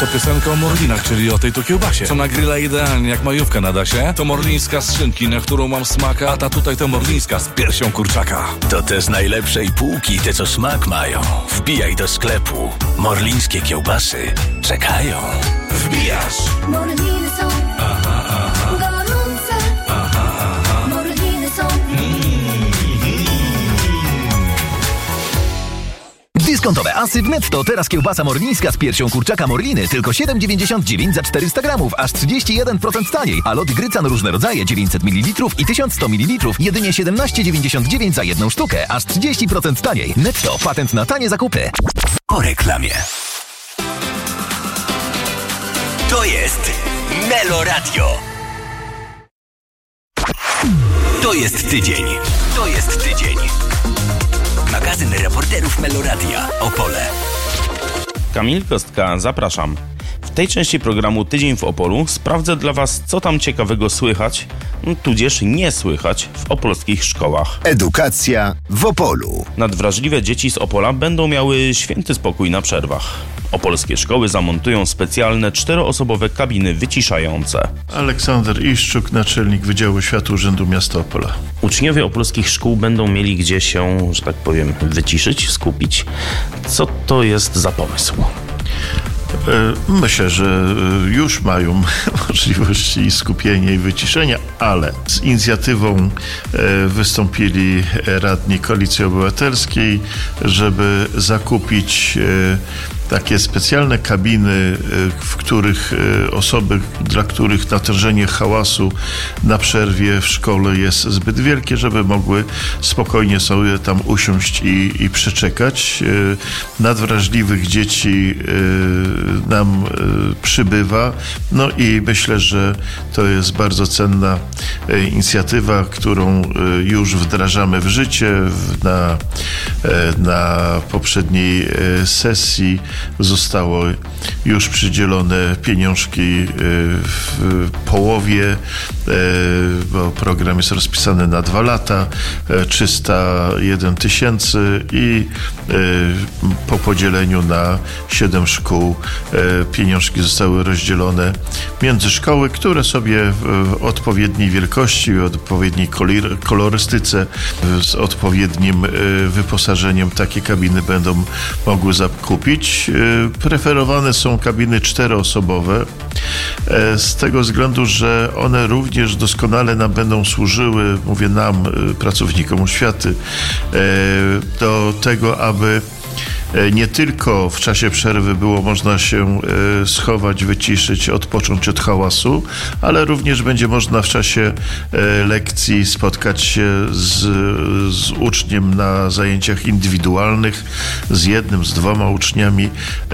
To piosenka o Morlinach, czyli o tej tu kiełbasie, co na grilla idealnie jak majówka na dasie. To morlińska z szynki, na którą mam smaka, a ta tutaj to morlińska z piersią kurczaka. To te z najlepszej półki, te co smak mają. Wbijaj do sklepu. Morlińskie kiełbasy czekają. Wbijasz! Morliny są gorące. Morliny są Dyskontowe asy w Netto. Teraz kiełbasa morlińska z piersią kurczaka Morliny tylko 7,99 za 400 gramów, aż 31% taniej. A lot Grycan różne rodzaje 900 ml i 1100 ml jedynie 17,99 za jedną sztukę, aż 30% taniej. Netto. Patent na tanie zakupy. Po reklamie. To jest Melo Radio. To jest tydzień. To jest tydzień. Magazyn reporterów Meloradia. Opole. Kamil Kostka, zapraszam. W tej części programu Tydzień w Opolu sprawdzę dla Was, co tam ciekawego słychać, tudzież nie słychać w opolskich szkołach. Edukacja w Opolu. Nadwrażliwe dzieci z Opola będą miały święty spokój na przerwach. Opolskie szkoły zamontują specjalne 4-osobowe kabiny wyciszające. Aleksander Iszczuk, naczelnik Wydziału Oświaty Urzędu Miasta Opola. Uczniowie opolskich szkół będą mieli gdzie się, że tak powiem, wyciszyć, skupić. Co to jest za pomysł? Myślę, że już mają możliwości skupienia i wyciszenia, ale z inicjatywą wystąpili radni Koalicji Obywatelskiej, żeby zakupić takie specjalne kabiny, w których osoby, dla których natężenie hałasu na przerwie w szkole jest zbyt wielkie, żeby mogły spokojnie sobie tam usiąść i przeczekać. Nadwrażliwych dzieci nam przybywa, no i myślę, że to jest bardzo cenna inicjatywa, którą już wdrażamy w życie. Na poprzedniej sesji zostało już przydzielone pieniążki w połowie, bo program jest rozpisany na 2 lata, 301 tysięcy i po podzieleniu na 7 szkół pieniążki zostały rozdzielone między szkoły, które sobie w odpowiedniej wielkości, w odpowiedniej kolorystyce, z odpowiednim wyposażeniem takie kabiny będą mogły zakupić. Preferowane są kabiny 4-osobowe z tego względu, że one również doskonale nam będą służyły, mówię nam, pracownikom oświaty, do tego, aby nie tylko w czasie przerwy było można się schować, wyciszyć, odpocząć od hałasu, ale również będzie można w czasie lekcji spotkać się z uczniem na zajęciach indywidualnych, z 1, z 2 uczniami,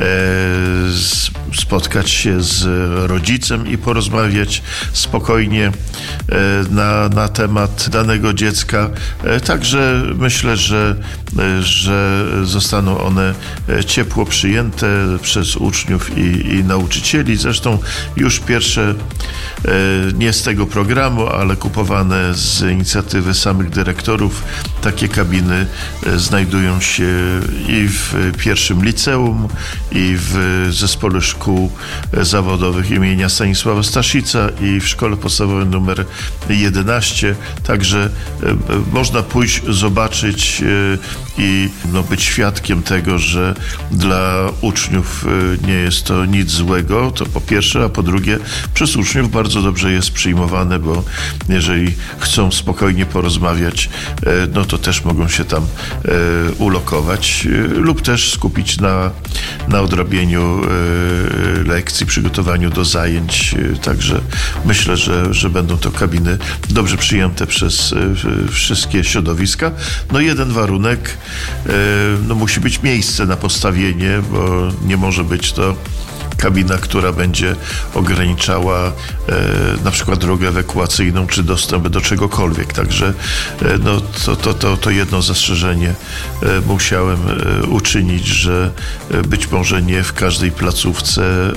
spotkać się z rodzicem i porozmawiać spokojnie na temat danego dziecka. Także myślę, że zostaną one ciepło przyjęte przez uczniów i nauczycieli. Zresztą już pierwsze, nie z tego programu, ale kupowane z inicjatywy samych dyrektorów, takie kabiny znajdują się i w pierwszym liceum, i w zespole szkół zawodowych imienia Stanisława Staszica i w szkole podstawowej numer 11. Także można pójść, zobaczyć i być świadkiem tego, że dla uczniów nie jest to nic złego, to po pierwsze, a po drugie przez uczniów bardzo dobrze jest przyjmowane, bo jeżeli chcą spokojnie porozmawiać, no to też mogą się tam ulokować lub też skupić na odrobieniu lekcji, przygotowaniu do zajęć. Także myślę, że będą to kabiny dobrze przyjęte przez wszystkie środowiska. No jeden warunek, musi być miejsce na postawienie, bo nie może być to kabina, która będzie ograniczała na przykład drogę ewakuacyjną czy dostęp do czegokolwiek. Także to jedno zastrzeżenie musiałem uczynić, że być może nie w każdej placówce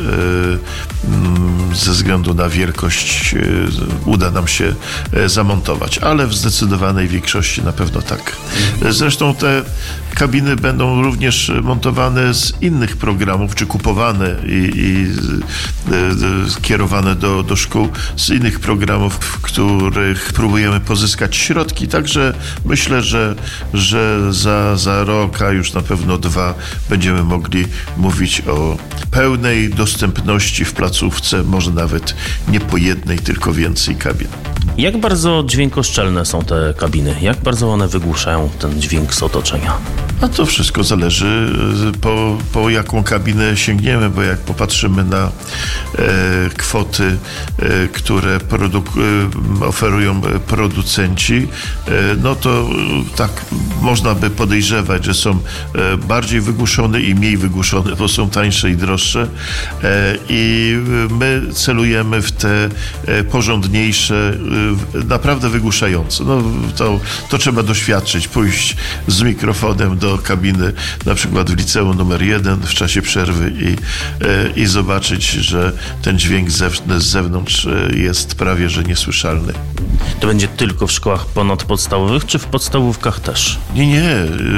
ze względu na wielkość uda nam się zamontować, ale w zdecydowanej większości na pewno tak. Zresztą te kabiny będą również montowane z innych programów, czy kupowane kierowane do szkół z innych programów, w których próbujemy pozyskać środki. Także myślę, że za rok, a już na pewno 2 będziemy mogli mówić o pełnej dostępności w placówce, może nawet nie po jednej, tylko więcej kabin. Jak bardzo dźwiękoszczelne są te kabiny? Jak bardzo one wygłuszają ten dźwięk z otoczenia? A to wszystko zależy, po jaką kabinę sięgniemy, bo jak popatrzymy na kwoty, które oferują producenci, no to tak można by podejrzewać, że są bardziej wygłuszone i mniej wygłuszone, bo są tańsze i droższe. I my celujemy w te porządniejsze, naprawdę wygłuszające. No, to trzeba doświadczyć, pójść z mikrofonem do kabiny, na przykład w liceum numer 1 w czasie przerwy i zobaczyć, że ten dźwięk z zewnątrz jest prawie że niesłyszalny. To będzie tylko w szkołach ponadpodstawowych, czy w podstawówkach też? Nie.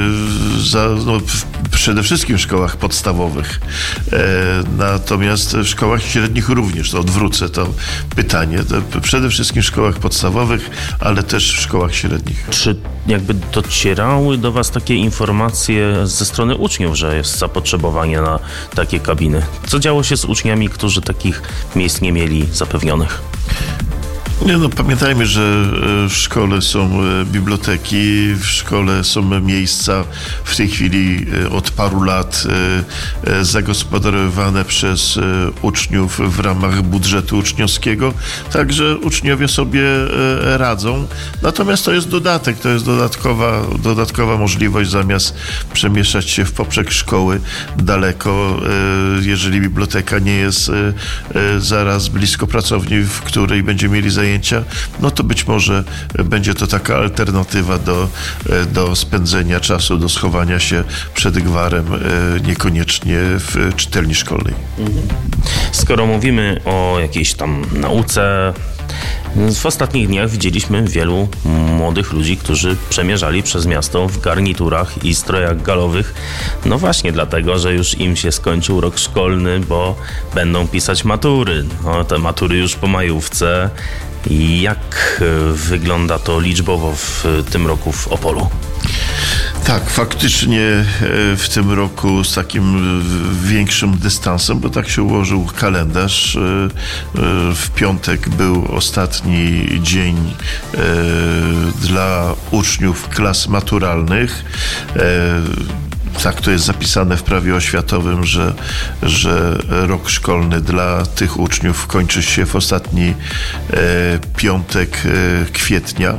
Przede wszystkim w szkołach podstawowych. Natomiast w szkołach średnich również. To odwrócę to pytanie. Przede wszystkim w szkołach podstawowych, ale też w szkołach średnich. Czy jakby docierały do Was takie informacje ze strony uczniów, że jest zapotrzebowanie na takie kabiny? Co działo się z uczniami, którzy takich miejsc nie mieli zapewnionych? Pamiętajmy, że w szkole są biblioteki, w szkole są miejsca w tej chwili od paru lat zagospodarowywane przez uczniów w ramach budżetu uczniowskiego, także uczniowie sobie radzą. Natomiast to jest dodatek, to jest dodatkowa możliwość, zamiast przemieszczać się w poprzek szkoły daleko, jeżeli biblioteka nie jest zaraz blisko pracowni, w której będziemy mieli zajęcia, no to być może będzie to taka alternatywa do spędzenia czasu, do schowania się przed gwarem, niekoniecznie w czytelni szkolnej. Skoro mówimy o jakiejś tam nauce, w ostatnich dniach widzieliśmy wielu młodych ludzi, którzy przemierzali przez miasto w garniturach i strojach galowych. No właśnie dlatego, że już im się skończył rok szkolny, bo będą pisać matury. No, te matury już po majówce. Jak wygląda to liczbowo w tym roku w Opolu? Tak, faktycznie w tym roku z takim większym dystansem, bo tak się ułożył kalendarz. W piątek był ostatni dzień dla uczniów klas maturalnych. Tak to jest zapisane w prawie oświatowym, że rok szkolny dla tych uczniów kończy się w ostatni piątek kwietnia.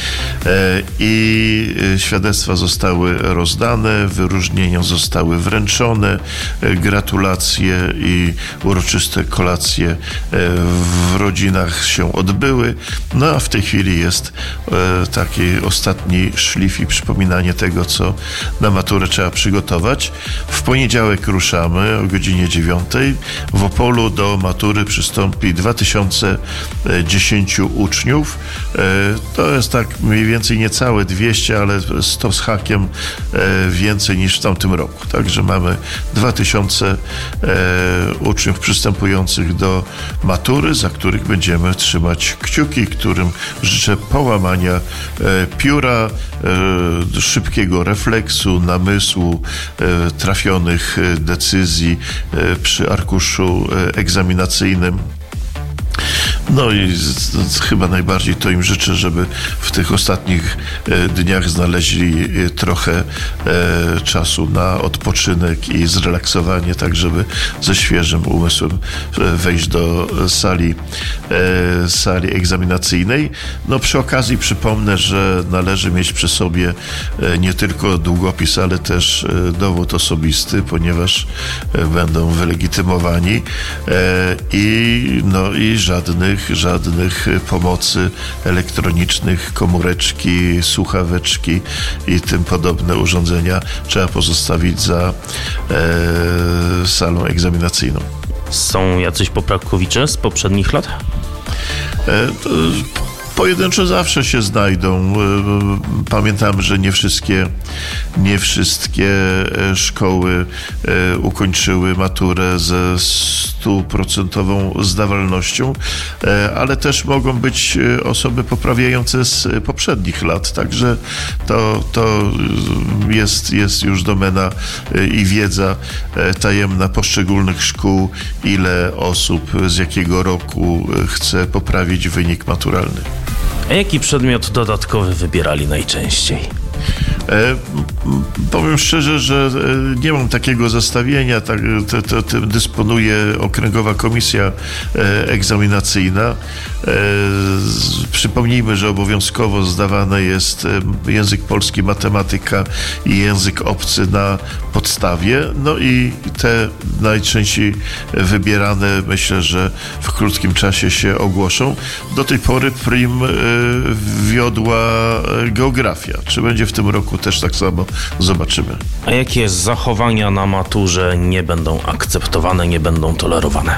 I świadectwa zostały rozdane, wyróżnienia zostały wręczone, gratulacje i uroczyste kolacje w rodzinach się odbyły. No a w tej chwili jest taki ostatni szlif i przypominanie tego, co na maturę trzeba przygotować. W poniedziałek ruszamy o godzinie 9. W Opolu do matury przystąpi 2010 uczniów. To jest tak mniej więcej niecałe 200, ale 100 z hakiem więcej niż w tamtym roku. Także mamy 2000 uczniów przystępujących do matury, za których będziemy trzymać kciuki, którym życzę połamania pióra, szybkiego refleksu, namysłu, trafionych decyzji przy arkuszu egzaminacyjnym. No i chyba najbardziej to im życzę, żeby w tych ostatnich dniach znaleźli trochę czasu na odpoczynek i zrelaksowanie, tak żeby ze świeżym umysłem wejść do sali egzaminacyjnej. No przy okazji przypomnę, że należy mieć przy sobie nie tylko długopis, ale też dowód osobisty, ponieważ będą wylegitymowani i żadnych pomocy elektronicznych, komóreczki, słuchaweczki i tym podobne urządzenia trzeba pozostawić za salą egzaminacyjną. Są jacyś poprawkowicze z poprzednich lat? Pojedynczo zawsze się znajdą. Pamiętam, że nie wszystkie szkoły ukończyły maturę ze 100% zdawalnością, ale też mogą być osoby poprawiające z poprzednich lat. Także to jest już domena i wiedza tajemna poszczególnych szkół, ile osób z jakiego roku chce poprawić wynik maturalny. A jaki przedmiot dodatkowy wybierali najczęściej? Powiem szczerze, że nie mam takiego zestawienia. Tym dysponuje Okręgowa Komisja Egzaminacyjna. Przypomnijmy, że obowiązkowo zdawany jest język polski, matematyka i język obcy na podstawie. No i te najczęściej wybierane, myślę, że w krótkim czasie się ogłoszą. Do tej pory prim wiodła geografia. Czy będzie w tym roku też tak samo? Zobaczymy. A jakie zachowania na maturze nie będą akceptowane, nie będą tolerowane?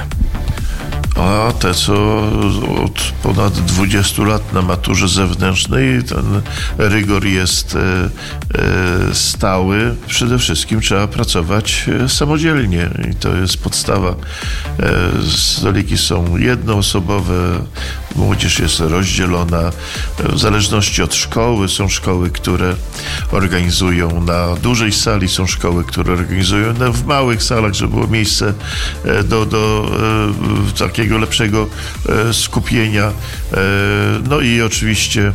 A te, co od ponad 20 lat na maturze zewnętrznej, ten rygor jest stały. Przede wszystkim trzeba pracować samodzielnie i to jest podstawa. Stoliki są jednoosobowe, młodzież jest rozdzielona. W zależności od szkoły są szkoły, które organizują na dużej sali, są szkoły, które organizują w małych salach, żeby było miejsce do takiego lepszego skupienia. No i oczywiście,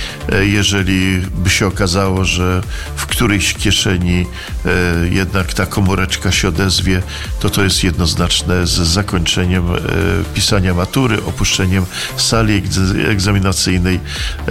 jeżeli by się okazało, że w którejś kieszeni jednak ta komóreczka się odezwie, to jest jednoznaczne z zakończeniem pisania matury, opuszczeniem sali egzaminacyjnej,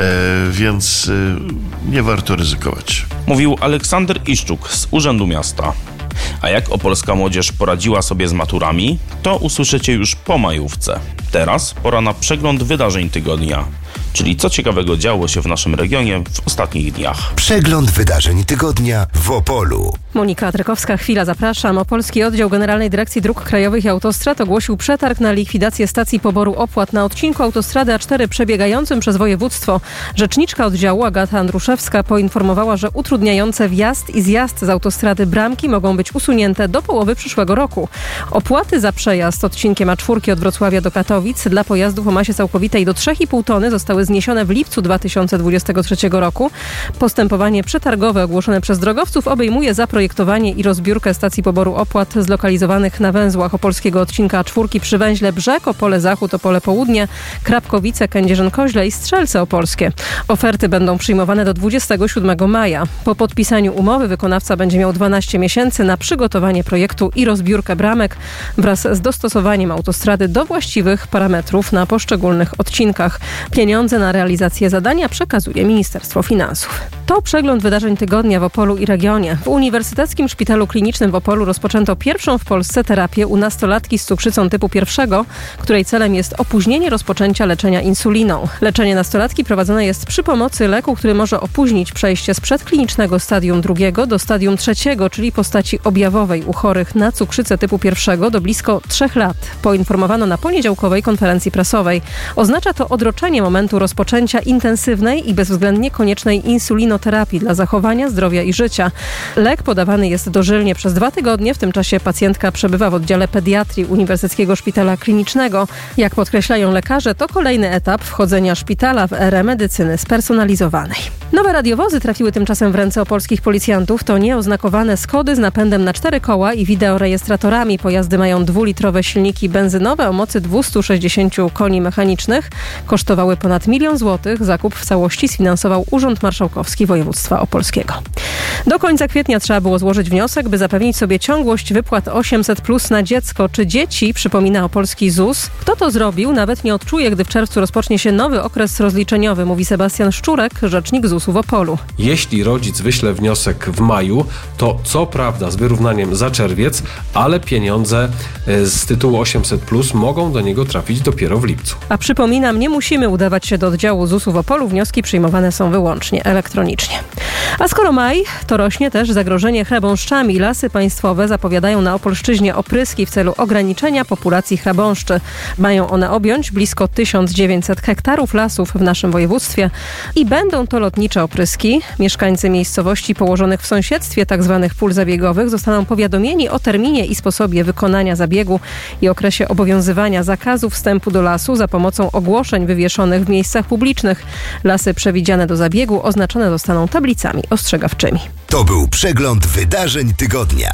więc nie warto ryzykować. Mówił Aleksander Iszczuk z Urzędu Miasta. A jak opolska młodzież poradziła sobie z maturami, to usłyszycie już po majówce. Teraz pora na przegląd wydarzeń tygodnia, czyli co ciekawego działo się w naszym regionie w ostatnich dniach. Przegląd wydarzeń tygodnia w Opolu. Monika Trykowska, Chwila, zapraszam. Opolski Oddział Generalnej Dyrekcji Dróg Krajowych i Autostrad ogłosił przetarg na likwidację stacji poboru opłat na odcinku autostrady A4 przebiegającym przez województwo. Rzeczniczka oddziału Agata Andruszewska poinformowała, że utrudniające wjazd i zjazd z autostrady bramki mogą być usunięte do połowy przyszłego roku. Opłaty za przejazd odcinkiem A4 od Wrocławia do Katowic dla pojazdów o masie całkowitej do 3,5 tony zostały zniesione w lipcu 2023 roku. Postępowanie przetargowe ogłoszone przez drogowców obejmuje zaprojektowanie i rozbiórkę stacji poboru opłat zlokalizowanych na węzłach opolskiego odcinka A4 przy węźle Brzeg, Opole Zachód, Opole Południe, Krapkowice, Kędzierzyn-Koźle i Strzelce Opolskie. Oferty będą przyjmowane do 27 maja. Po podpisaniu umowy wykonawca będzie miał 12 miesięcy na przygotowanie projektu i rozbiórkę bramek wraz z dostosowaniem autostrady do właściwych parametrów na poszczególnych odcinkach. Pieniądze na realizację zadania przekazuje Ministerstwo Finansów. To przegląd wydarzeń tygodnia w Opolu i regionie. W Uniwersyteckim Szpitalu Klinicznym w Opolu rozpoczęto pierwszą w Polsce terapię u nastolatki z cukrzycą typu 1, której celem jest opóźnienie rozpoczęcia leczenia insuliną. Leczenie nastolatki prowadzone jest przy pomocy leku, który może opóźnić przejście z przedklinicznego stadium 2 do stadium 3, czyli postaci objawowej u chorych na cukrzycę typu 1 do blisko 3 lat, poinformowano na poniedziałkowej konferencji prasowej. Oznacza to odroczenie momentu rozpoczęcia intensywnej i bezwzględnie koniecznej insulinoterapii dla zachowania zdrowia i życia. Lek podawany jest dożylnie przez 2 tygodnie. W tym czasie pacjentka przebywa w oddziale pediatrii Uniwersyteckiego Szpitala Klinicznego. Jak podkreślają lekarze, to kolejny etap wchodzenia szpitala w erę medycyny spersonalizowanej. Nowe radiowozy trafiły tymczasem w ręce opolskich policjantów. To nieoznakowane Skody z napędem na 4 koła i wideorejestratorami. Pojazdy mają 2-litrowe silniki benzynowe o mocy 260 koni mechanicznych. Kosztowały ponad 1 000 000 złotych. Zakup w całości sfinansował Urząd Marszałkowski Województwa Opolskiego. Do końca kwietnia trzeba było złożyć wniosek, by zapewnić sobie ciągłość wypłat 800+ na dziecko czy dzieci, przypomina opolski ZUS. Kto to zrobił, nawet nie odczuje, gdy w czerwcu rozpocznie się nowy okres rozliczeniowy, mówi Sebastian Szczurek, rzecznik ZUS-u w Opolu. Jeśli rodzic wyśle wniosek w maju, to co prawda z wyrównaniem za czerwiec, ale pieniądze z tytułu 800+ mogą do niego trafić dopiero w lipcu. A przypominam, nie musimy udawać się się do oddziału ZUS-u w Opolu. Wnioski przyjmowane są wyłącznie elektronicznie. A skoro maj, to rośnie też zagrożenie chrabąszczami. Lasy Państwowe zapowiadają na Opolszczyźnie opryski w celu ograniczenia populacji chrabąszczy. Mają one objąć blisko 1900 hektarów lasów w naszym województwie i będą to lotnicze opryski. Mieszkańcy miejscowości położonych w sąsiedztwie tzw. pól zabiegowych zostaną powiadomieni o terminie i sposobie wykonania zabiegu i okresie obowiązywania zakazu wstępu do lasu za pomocą ogłoszeń wywieszonych w miejscach publicznych. Lasy przewidziane do zabiegu oznaczone zostaną tablicami ostrzegawczymi. To był przegląd wydarzeń tygodnia.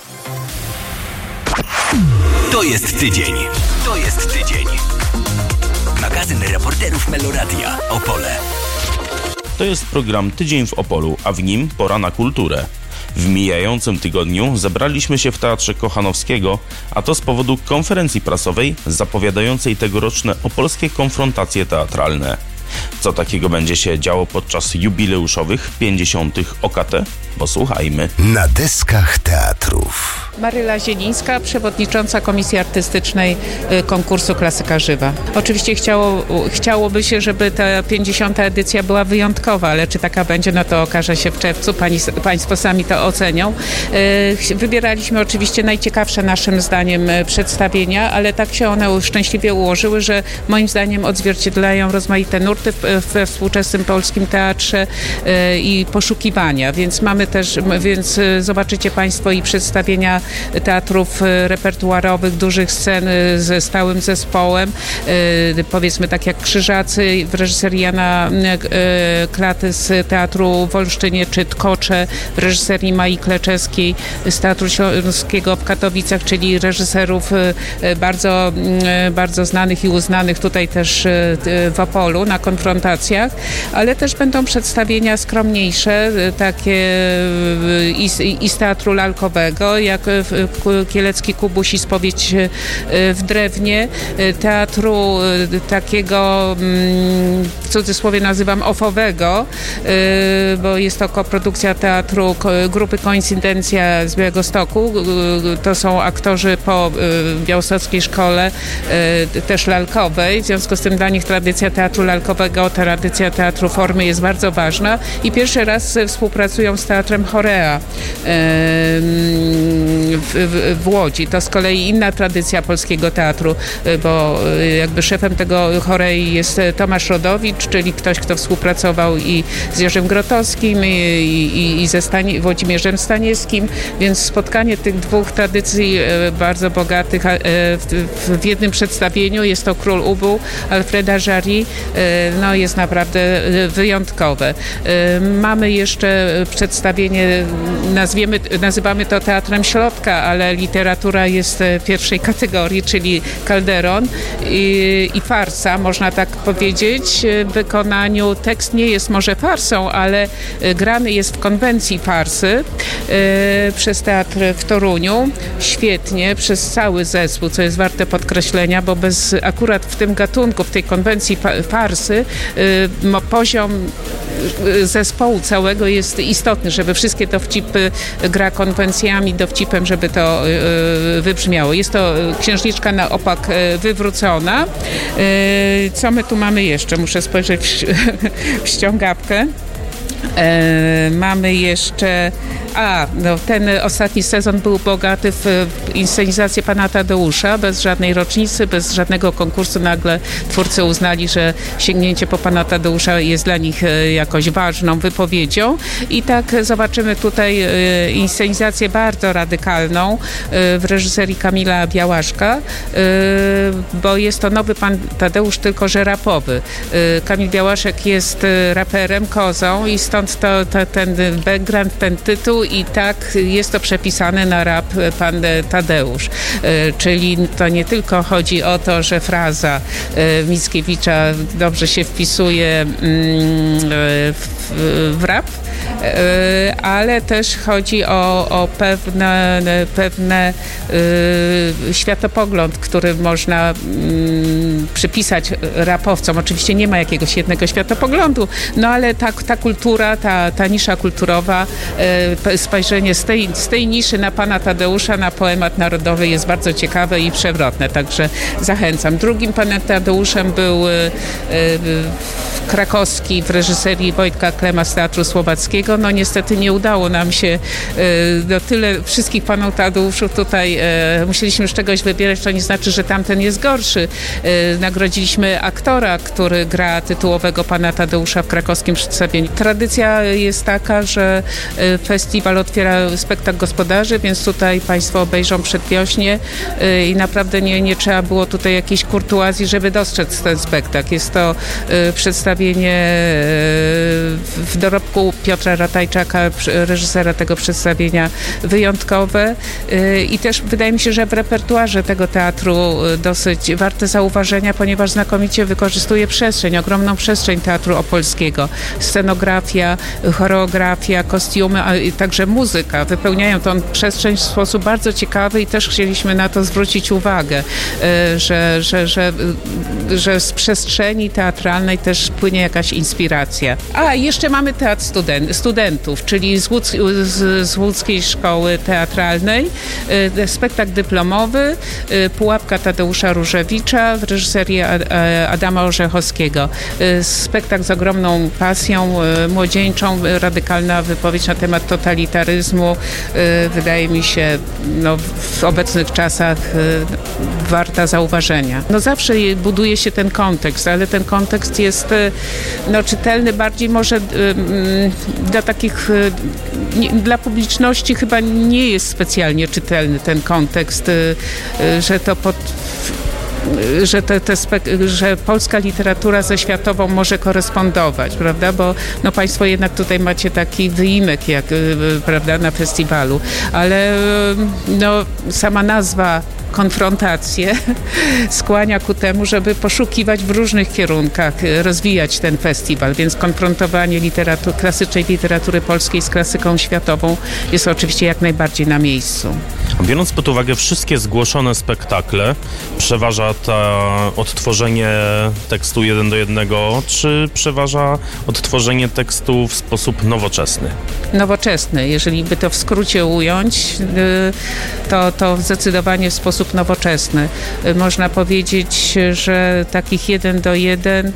To jest tydzień. To jest tydzień. Magazyn reporterów Meloradia. Opole. To jest program Tydzień w Opolu, a w nim pora na kulturę. W mijającym tygodniu zebraliśmy się w Teatrze Kochanowskiego, a to z powodu konferencji prasowej zapowiadającej tegoroczne opolskie konfrontacje teatralne. Co takiego będzie się działo podczas jubileuszowych 50. OKT? Posłuchajmy. Na deskach teatrów. Maryla Zielińska, przewodnicząca Komisji Artystycznej konkursu Klasyka Żywa. Oczywiście chciałoby się, żeby ta 50. edycja była wyjątkowa, ale czy taka będzie, no to okaże się w czerwcu. Państwo sami to ocenią. Wybieraliśmy oczywiście najciekawsze naszym zdaniem przedstawienia, ale tak się one szczęśliwie ułożyły, że moim zdaniem odzwierciedlają rozmaite nurty we współczesnym polskim teatrze i poszukiwania, więc zobaczycie Państwo i przedstawienia teatrów repertuarowych, dużych scen ze stałym zespołem, powiedzmy tak jak Krzyżacy w reżyserii Jana Klaty z Teatru w Olsztynie, czy Tkocze w reżyserii Mai Kleczewskiej z Teatru Śląskiego w Katowicach, czyli reżyserów bardzo, bardzo znanych i uznanych tutaj też w Opolu na konfrontacjach, ale też będą przedstawienia skromniejsze, takie i z teatru lalkowego, jak Kielecki Kubuś i Spowiedź w drewnie, teatru takiego, w cudzysłowie nazywam ofowego, bo jest to koprodukcja teatru grupy Koincydencja z Białegostoku. To są aktorzy po białostockiej szkole też lalkowej, w związku z tym dla nich tradycja teatru lalkowego, tradycja teatru formy jest bardzo ważna i pierwszy raz współpracują z Teatrem Chorea w Łodzi. To z kolei inna tradycja polskiego teatru, bo jakby szefem tego Chorei jest Tomasz Rodowicz, czyli ktoś, kto współpracował i z Jerzym Grotowskim i ze Włodzimierzem Staniewskim, więc spotkanie tych dwóch tradycji bardzo bogatych w jednym przedstawieniu, jest to Król Ubu Alfreda Jarry, no jest naprawdę wyjątkowe. Mamy jeszcze przedstawienie, nazywamy to Teatrem Środka, ale literatura jest pierwszej kategorii, czyli Calderon i farsa, można tak powiedzieć. W wykonaniu tekst nie jest może farsą, ale grany jest w konwencji farsy przez teatr w Toruniu. Świetnie, przez cały zespół, co jest warte podkreślenia, bo akurat w tym gatunku, w tej konwencji farsy poziom zespołu całego jest istotny, żeby wszystkie dowcipy gra konwencjami, dowcipem, żeby to wybrzmiało. Jest to księżniczka na opak wywrócona. Co my tu mamy jeszcze? Muszę spojrzeć w ściągawkę. Mamy jeszcze... ten ostatni sezon był bogaty w inscenizację Pana Tadeusza, bez żadnej rocznicy, bez żadnego konkursu. Nagle twórcy uznali, że sięgnięcie po Pana Tadeusza jest dla nich jakoś ważną wypowiedzią. I tak zobaczymy tutaj inscenizację bardzo radykalną w reżyserii Kamila Białaszka, bo jest to nowy Pan Tadeusz, tylko że rapowy. Kamil Białaszek jest raperem, kozą i stąd ten background, ten tytuł i tak jest to przepisane na rap Pan Tadeusz. Czyli to nie tylko chodzi o to, że fraza Mickiewicza dobrze się wpisuje w rap, ale też chodzi o pewne światopogląd, który można przypisać rapowcom. Oczywiście nie ma jakiegoś jednego światopoglądu, no ale ta kultura, ta nisza kulturowa spojrzenie z tej niszy na pana Tadeusza, na poemat narodowy jest bardzo ciekawe i przewrotne, także zachęcam. Drugim panem Tadeuszem był Krakowski w reżyserii Wojtka Klema z Teatru Słowackiego. No niestety nie udało nam się tyle wszystkich panów Tadeuszów tutaj musieliśmy już czegoś wybierać, to nie znaczy, że tamten jest gorszy. Nagrodziliśmy aktora, który gra tytułowego pana Tadeusza w krakowskim przedstawieniu. Tradycja jest taka, że festiwal otwiera spektakl gospodarzy, więc tutaj państwo obejrzą przedwiośnie i naprawdę nie trzeba było tutaj jakiejś kurtuazji, żeby dostrzec ten spektakl. Jest to przedstawienie w dorobku Piotra Ratajczaka, reżysera tego przedstawienia, wyjątkowe i też wydaje mi się, że w repertuarze tego teatru dosyć warte zauważenia, ponieważ znakomicie wykorzystuje przestrzeń, ogromną przestrzeń Teatru Opolskiego. Scenografia, choreografia, kostiumy, a także muzyka wypełniają tą przestrzeń w sposób bardzo ciekawy i też chcieliśmy na to zwrócić uwagę, że z przestrzeni teatralnej też płynie jakaś inspiracja. A jeszcze mamy teatr studentów, czyli z Łódzkiej Szkoły Teatralnej, spektakl dyplomowy, Pułapka Tadeusza Różewicza w reżyserii Adama Orzechowskiego. Spektakl z ogromną pasją młodzieńczą, radykalna wypowiedź na temat totalitaryzmu. Wydaje mi się, w obecnych czasach warta zauważenia. Zawsze buduje się ten kontekst, ale ten kontekst jest czytelny bardziej może dla takich, dla publiczności chyba nie jest specjalnie czytelny ten kontekst, że polska literatura ze światową może korespondować, prawda? Bo państwo jednak tutaj macie taki wyimek, prawda, na festiwalu, ale sama nazwa konfrontację skłania ku temu, żeby poszukiwać w różnych kierunkach, rozwijać ten festiwal, więc konfrontowanie klasycznej literatury polskiej z klasyką światową jest oczywiście jak najbardziej na miejscu. Biorąc pod uwagę wszystkie zgłoszone spektakle, przeważa odtworzenie tekstu 1:1, czy przeważa odtworzenie tekstu w sposób nowoczesny? Nowoczesny. Jeżeli by to w skrócie ująć, to zdecydowanie w sposób nowoczesny. Można powiedzieć, że takich 1:1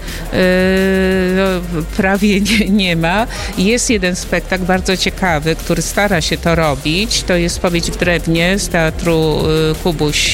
prawie nie ma. Jest jeden spektakl bardzo ciekawy, który stara się to robić. To jest Spowiedź w drewnie z Teatru Kubuś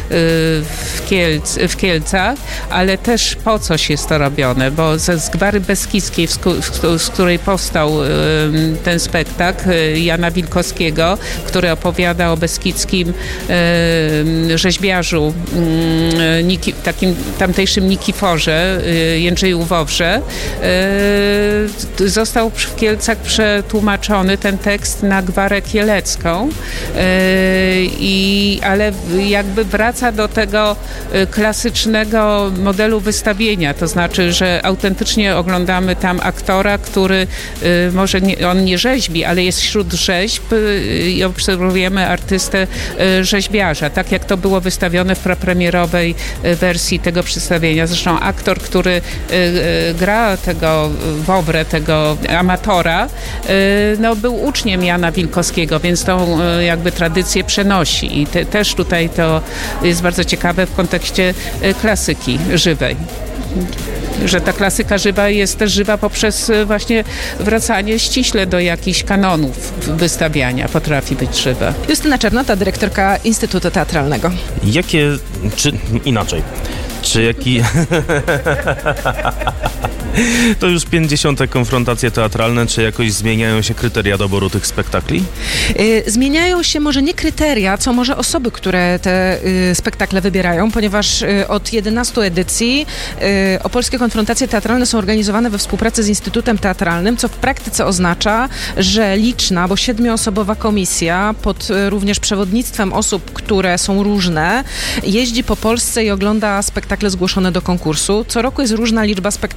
w Kielcach, ale też po coś jest to robione, bo z Gwary Beskidzkiej, z której powstał ten spektakl Jana Wilkowskiego, który opowiada o beskidzkim rzeźbiarzu, takim tamtejszym Nikiforze, Jędrzeju Wowrze, został w Kielcach przetłumaczony ten tekst na Gwarę Kielecką, ale jakby wraca do tego klasycznego modelu wystawienia, to znaczy, że autentycznie oglądamy tam aktora, który może on nie rzeźbi, ale jest wśród rzeźb i obserwujemy artystę rzeźbiarza, tak jak to było wystawione w prapremierowej wersji tego przedstawienia. Zresztą aktor, który gra tego Wowrę, tego amatora, był uczniem Jana Wilkowskiego, więc tą jakby tradycję przenosi i też tutaj to jest bardzo ciekawe w kontekście klasyki żywej. Że ta klasyka żywa jest też żywa poprzez właśnie wracanie ściśle do jakichś kanonów wystawiania. Potrafi być żywa. Justyna Czernota, dyrektorka Instytutu Teatralnego. To już 50. konfrontacje teatralne. Czy jakoś zmieniają się kryteria doboru tych spektakli? Zmieniają się może nie kryteria, co może osoby, które te spektakle wybierają, ponieważ od 11 edycji opolskie konfrontacje teatralne są organizowane we współpracy z Instytutem Teatralnym, co w praktyce oznacza, że liczna, bo 7-osobowa komisja pod również przewodnictwem osób, które są różne, jeździ po Polsce i ogląda spektakle zgłoszone do konkursu. Co roku jest różna liczba spektakli, co roku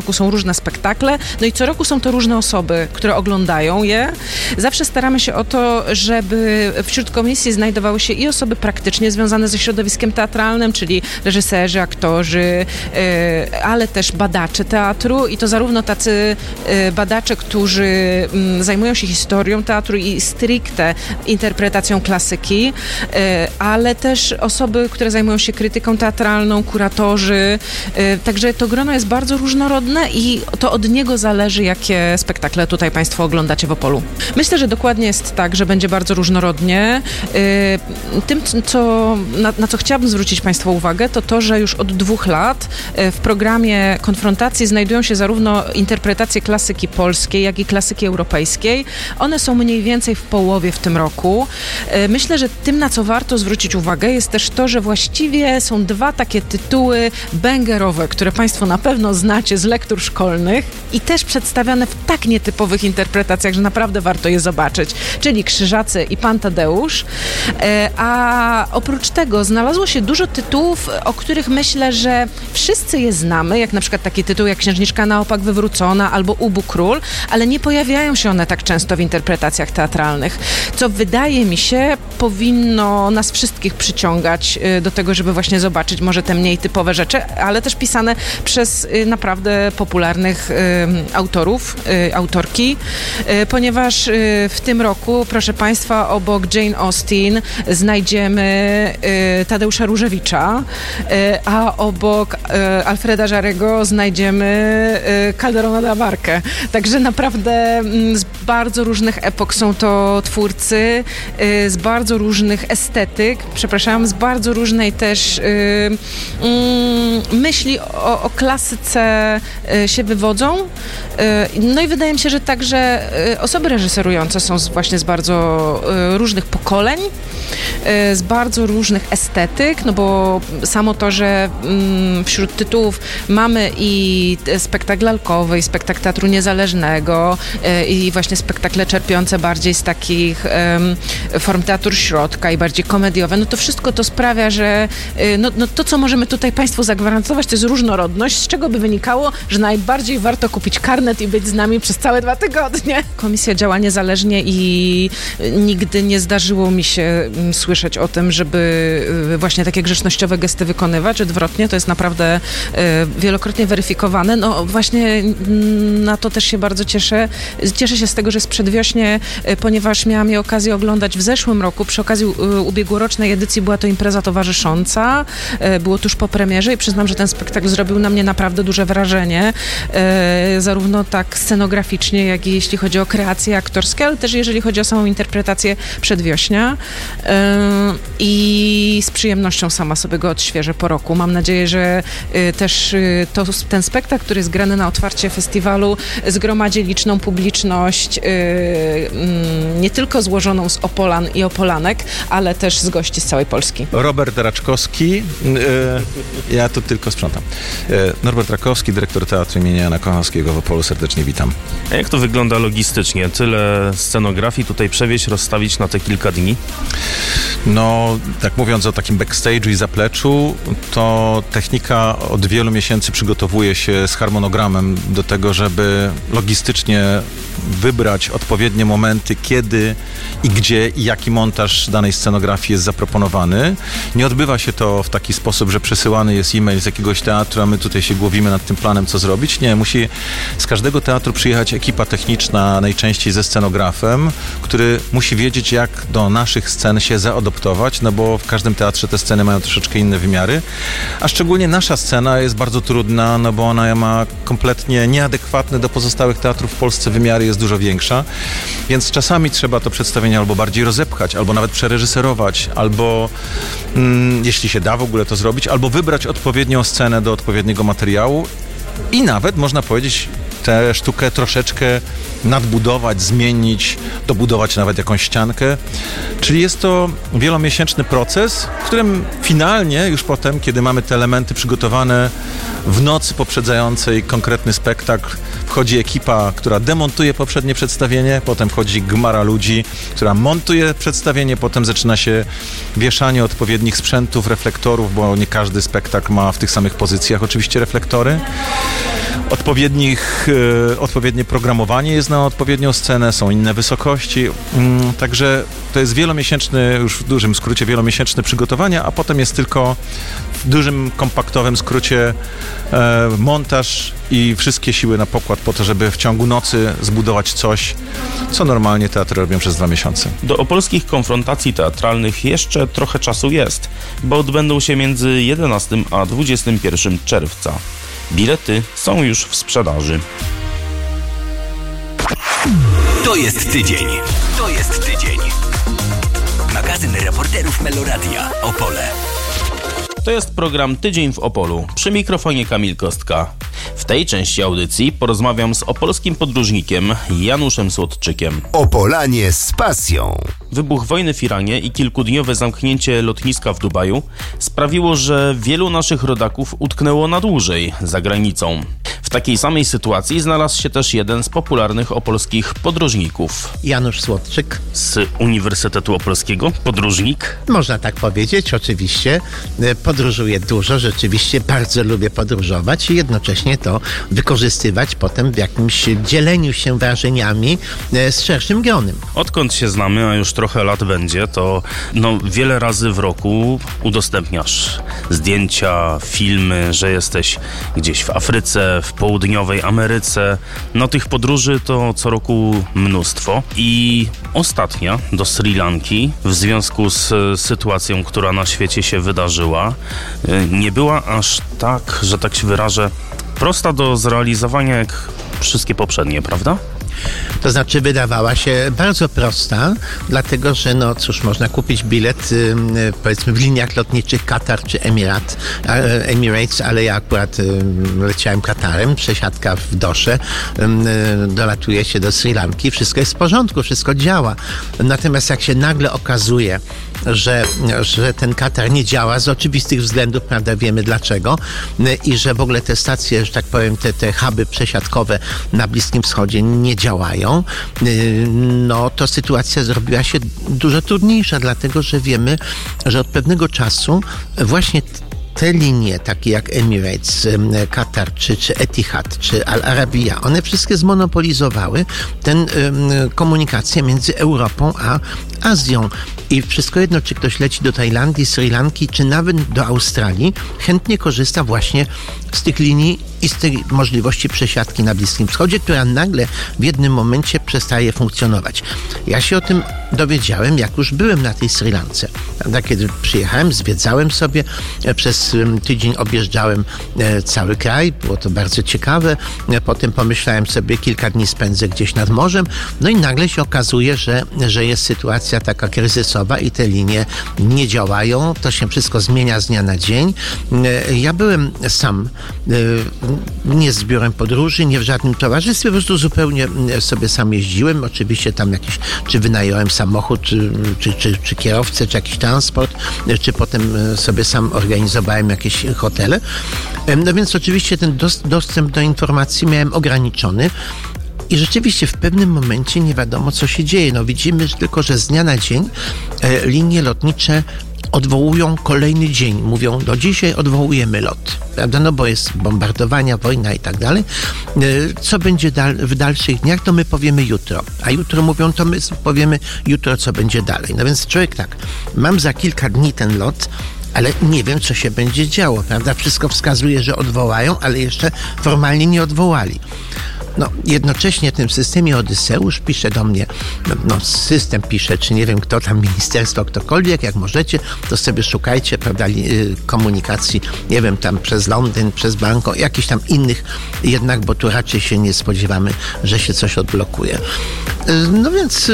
roku są różne spektakle, no i co roku są to różne osoby, które oglądają je. Zawsze staramy się o to, żeby wśród komisji znajdowały się i osoby praktycznie związane ze środowiskiem teatralnym, czyli reżyserzy, aktorzy, ale też badacze teatru i to zarówno tacy badacze, którzy zajmują się historią teatru i stricte interpretacją klasyki, ale też osoby, które zajmują się krytyką teatralną, kuratorzy. Także to grono jest bardzo różnorodne i to od niego zależy, jakie spektakle tutaj Państwo oglądacie w Opolu. Myślę, że dokładnie jest tak, że będzie bardzo różnorodnie. Tym, na co chciałabym zwrócić Państwa uwagę, to, że już od 2 lat w programie konfrontacji znajdują się zarówno interpretacje klasyki polskiej, jak i klasyki europejskiej. One są mniej więcej w połowie w tym roku. Myślę, że tym, na co warto zwrócić uwagę, jest też to, że właściwie są 2 takie tytuły bangerowe, które Państwo na pewno znacie z lektur szkolnych i też przedstawiane w tak nietypowych interpretacjach, że naprawdę warto je zobaczyć, czyli Krzyżacy i Pan Tadeusz. A oprócz tego znalazło się dużo tytułów, o których myślę, że wszyscy je znamy, jak na przykład taki tytuł jak Księżniczka na opak wywrócona albo Ubu Król, ale nie pojawiają się one tak często w interpretacjach teatralnych, co wydaje mi się powinno nas wszystkich przyciągać do tego, żeby właśnie zobaczyć może te mniej typowe rzeczy, ale też pisane przez naprawdę popularnych autorów, autorki, ponieważ w tym roku, proszę Państwa, obok Jane Austen znajdziemy Tadeusza Różewicza, a obok Alfreda Żarego znajdziemy Calderona de la Barca. Także naprawdę z bardzo różnych epok są to twórcy, z bardzo różnych estetyk, z bardzo różnej też myśli o klasyce się wywodzą. No i wydaje mi się, że także osoby reżyserujące są właśnie z bardzo różnych pokoleń, z bardzo różnych estetyk, no bo samo to, że wśród tytułów mamy i spektakl lalkowy, i spektakl teatru niezależnego, i właśnie spektakle czerpiące bardziej z takich form teatru środka i bardziej komediowe, no to wszystko to sprawia, że no to, co możemy tutaj Państwu zagwarantować, to jest różnorodność, z czego by wynikało, że najbardziej warto kupić karnet i być z nami przez całe 2 tygodnie. Komisja działa niezależnie i nigdy nie zdarzyło mi się słyszeć o tym, żeby właśnie takie grzecznościowe gesty wykonywać. Odwrotnie, to jest naprawdę wielokrotnie weryfikowane. No właśnie na to też się bardzo cieszę. Cieszę się z tego, że jest przedwiośnie, ponieważ miałam je okazję oglądać w zeszłym roku. Przy okazji ubiegłorocznej edycji była to impreza towarzysząca. Było tuż po premierze i przyznam, że ten spektakl zrobił na mnie naprawdę duże wrażenie. Zarówno tak scenograficznie, jak i jeśli chodzi o kreacje aktorskie, ale też jeżeli chodzi o samą interpretację przedwiośnia. I z przyjemnością sama sobie go odświeżę po roku. Mam nadzieję, że też ten spektakl, który jest grany na otwarcie festiwalu, zgromadzi liczną publiczność, nie tylko złożoną z Opolan i Opolanek, ale też z gości z całej Polski. Robert Raczkowski, ja tu tylko sprzątam. Norbert Raczkowski, dyrektor Teatru imienia Jana Kochanowskiego w Opolu, serdecznie witam. A jak to wygląda logistycznie? Tyle scenografii tutaj przewieźć, rozstawić na te kilka dni? No, tak mówiąc o takim backstage'u i zapleczu, to technika od wielu miesięcy przygotowuje się z harmonogramem do tego, żeby logistycznie wybrać odpowiednie momenty, kiedy i gdzie i jaki montaż danej scenografii jest zaproponowany. Nie odbywa się to w taki sposób, że przesyłany jest e-mail z jakiegoś teatru, a my tutaj się głowimy nad tym planem, co zrobić. Nie, musi z każdego teatru przyjechać ekipa techniczna, najczęściej ze scenografem, który musi wiedzieć, jak do naszych scen się zaadoptować, no bo w każdym teatrze te sceny mają troszeczkę inne wymiary, a szczególnie nasza scena jest bardzo trudna, no bo ona ma kompletnie nieadekwatne do pozostałych teatrów w Polsce wymiary, jest dużo większa, więc czasami trzeba to przedstawienie albo bardziej rozepchać, albo nawet przereżyserować, albo jeśli się da w ogóle to zrobić, albo wybrać odpowiednią scenę do odpowiedniego materiału i nawet, można powiedzieć, tę sztukę troszeczkę nadbudować, zmienić, dobudować nawet jakąś ściankę. Czyli jest to wielomiesięczny proces, w którym finalnie już potem, kiedy mamy te elementy przygotowane w nocy poprzedzającej konkretny spektakl, wchodzi ekipa, która demontuje poprzednie przedstawienie, potem wchodzi gmara ludzi, która montuje przedstawienie, potem zaczyna się wieszanie odpowiednich sprzętów, reflektorów, bo nie każdy spektakl ma w tych samych pozycjach oczywiście reflektory. odpowiednie programowanie jest na odpowiednią scenę, są inne wysokości, także to jest wielomiesięczny, już w dużym skrócie wielomiesięczne przygotowania, a potem jest tylko w dużym, kompaktowym skrócie montaż i wszystkie siły na pokład po to, żeby w ciągu nocy zbudować coś, co normalnie teatry robią przez 2 miesiące. Do opolskich konfrontacji teatralnych jeszcze trochę czasu jest, bo odbędą się między 11 a 21 czerwca. Bilety są już w sprzedaży. To jest tydzień. Magazyn reporterów Meloradia Opole. To jest program Tydzień w Opolu. Przy mikrofonie Kamil Kostka. W tej części audycji porozmawiam z opolskim podróżnikiem Januszem Słodczykiem. Opolanie z pasją. Wybuch wojny w Iranie i kilkudniowe zamknięcie lotniska w Dubaju sprawiło, że wielu naszych rodaków utknęło na dłużej za granicą. W takiej samej sytuacji znalazł się też jeden z popularnych opolskich podróżników. Janusz Słodczyk. Z Uniwersytetu Opolskiego. Podróżnik? Można tak powiedzieć, oczywiście. Podróżuję dużo, rzeczywiście bardzo lubię podróżować i jednocześnie to wykorzystywać potem w jakimś dzieleniu się wrażeniami z szerszym gronem. Odkąd się znamy, a już trochę lat będzie, to wiele razy w roku udostępniasz zdjęcia, filmy, że jesteś gdzieś w Afryce, w południowej Ameryce. Tych podróży to co roku mnóstwo. I ostatnia do Sri Lanki w związku z sytuacją, która na świecie się wydarzyła, nie była aż tak, że tak się wyrażę, prosta do zrealizowania jak wszystkie poprzednie, prawda? To znaczy wydawała się bardzo prosta, dlatego że można kupić bilet powiedzmy w liniach lotniczych Katar czy Emirates, ale ja akurat leciałem Katarem, przesiadka w Dosze, dolatuje się do Sri Lanki, wszystko jest w porządku, wszystko działa. Natomiast jak się nagle okazuje, że ten Katar nie działa z oczywistych względów, prawda, wiemy dlaczego, i że w ogóle te stacje, że tak powiem, te huby przesiadkowe na Bliskim Wschodzie nie działają, to sytuacja zrobiła się dużo trudniejsza, dlatego że wiemy, że od pewnego czasu właśnie te linie, takie jak Emirates, Katar, czy Etihad, czy Al Arabiya, one wszystkie zmonopolizowały tę komunikację między Europą a Azją. I wszystko jedno, czy ktoś leci do Tajlandii, Sri Lanki, czy nawet do Australii, chętnie korzysta właśnie z tych linii i z tej możliwości przesiadki na Bliskim Wschodzie, która nagle w jednym momencie przestaje funkcjonować. Ja się o tym dowiedziałem, jak już byłem na tej Sri Lance. Kiedy przyjechałem, zwiedzałem sobie, przez tydzień objeżdżałem cały kraj, było to bardzo ciekawe. Potem pomyślałem sobie, kilka dni spędzę gdzieś nad morzem, i nagle się okazuje, że jest sytuacja taka kryzysowa i te linie nie działają. To się wszystko zmienia z dnia na dzień. Ja byłem sam, nie z biurem podróży, nie w żadnym towarzystwie, po prostu zupełnie sobie sam jeździłem. Oczywiście tam czy wynająłem samochód, czy kierowcę, czy jakiś transport, czy potem sobie sam organizowałem jakieś hotele. Więc oczywiście ten dostęp do informacji miałem ograniczony. I rzeczywiście w pewnym momencie nie wiadomo, co się dzieje. Widzimy tylko, że z dnia na dzień linie lotnicze odwołują kolejny dzień. Mówią, dzisiaj odwołujemy lot, prawda? Bo jest bombardowania, wojna i tak dalej. Co będzie w dalszych dniach, to my powiemy jutro. A jutro mówią, to my powiemy jutro, co będzie dalej. Więc człowiek tak, mam za kilka dni ten lot, ale nie wiem, co się będzie działo, prawda? Wszystko wskazuje, że odwołają, ale jeszcze formalnie nie odwołali. Jednocześnie w tym systemie Odyseusz pisze do mnie, system pisze, czy nie wiem kto tam, ministerstwo, ktokolwiek, jak możecie, to sobie szukajcie, prawda, komunikacji, nie wiem, tam przez Londyn, przez Bangkok, jakichś tam innych jednak, bo tu raczej się nie spodziewamy, że się coś odblokuje. Więc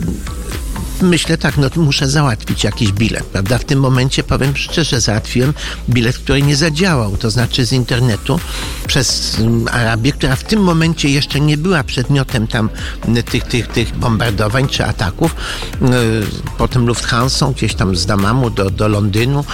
myślę tak, muszę załatwić jakiś bilet, prawda? W tym momencie, powiem szczerze, załatwiłem bilet, który nie zadziałał, to znaczy z internetu przez Arabię, która w tym momencie jeszcze nie była przedmiotem tam tych bombardowań czy ataków. Potem Lufthansą, gdzieś tam z Damamu do Londynu,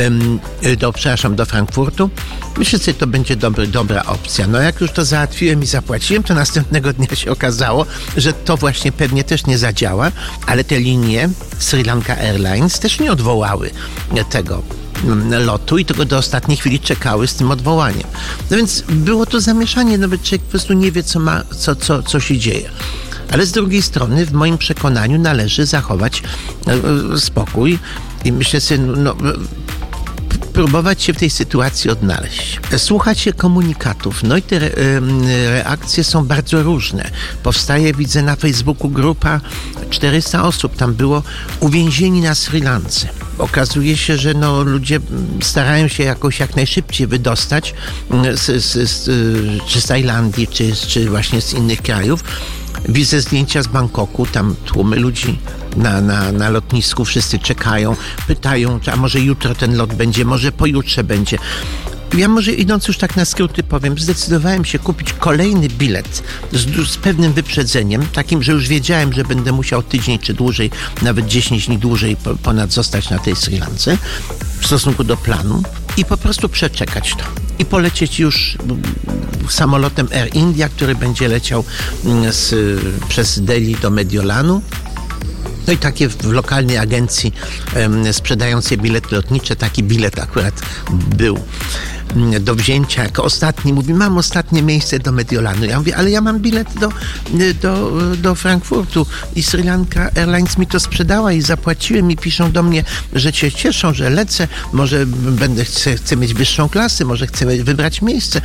do Frankfurtu. Myślę, że to będzie dobra opcja. Jak już to załatwiłem i zapłaciłem, to następnego dnia się okazało, że to właśnie pewnie też nie zadziała, ale te linie Sri Lanka Airlines też nie odwołały lotu i tylko do ostatniej chwili czekały z tym odwołaniem. No więc było to zamieszanie, nawet człowiek po prostu nie wie, co się dzieje. Ale z drugiej strony, w moim przekonaniu, należy zachować spokój i myślę sobie, próbować się w tej sytuacji odnaleźć. Słuchać się komunikatów. No i te reakcje są bardzo różne. Powstaje, widzę na Facebooku, grupa 400 osób. Tam było uwięzieni na Sri Lance. Okazuje się, że ludzie starają się jakoś jak najszybciej wydostać czy z Tajlandii, czy właśnie z innych krajów. Widzę zdjęcia z Bangkoku, tam tłumy ludzi na lotnisku, wszyscy czekają, pytają, a może jutro ten lot będzie, może pojutrze będzie. Ja może idąc już tak na skróty powiem, zdecydowałem się kupić kolejny bilet z pewnym wyprzedzeniem, takim, że już wiedziałem, że będę musiał tydzień czy dłużej, nawet 10 dni dłużej ponad zostać na tej Sri Lance w stosunku do planu i po prostu przeczekać to. I polecieć już samolotem Air India, który będzie leciał przez Delhi do Mediolanu. No i takie w lokalnej agencji sprzedającej bilety lotnicze, taki bilet akurat był do wzięcia jako ostatni. Mówi, mam ostatnie miejsce do Mediolanu. Ja mówię, ale ja mam bilet do Frankfurtu i Sri Lanka Airlines mi to sprzedała i zapłaciłem i piszą do mnie, że się cieszą, że lecę, może chcę mieć wyższą klasę, może chcę wybrać miejsce.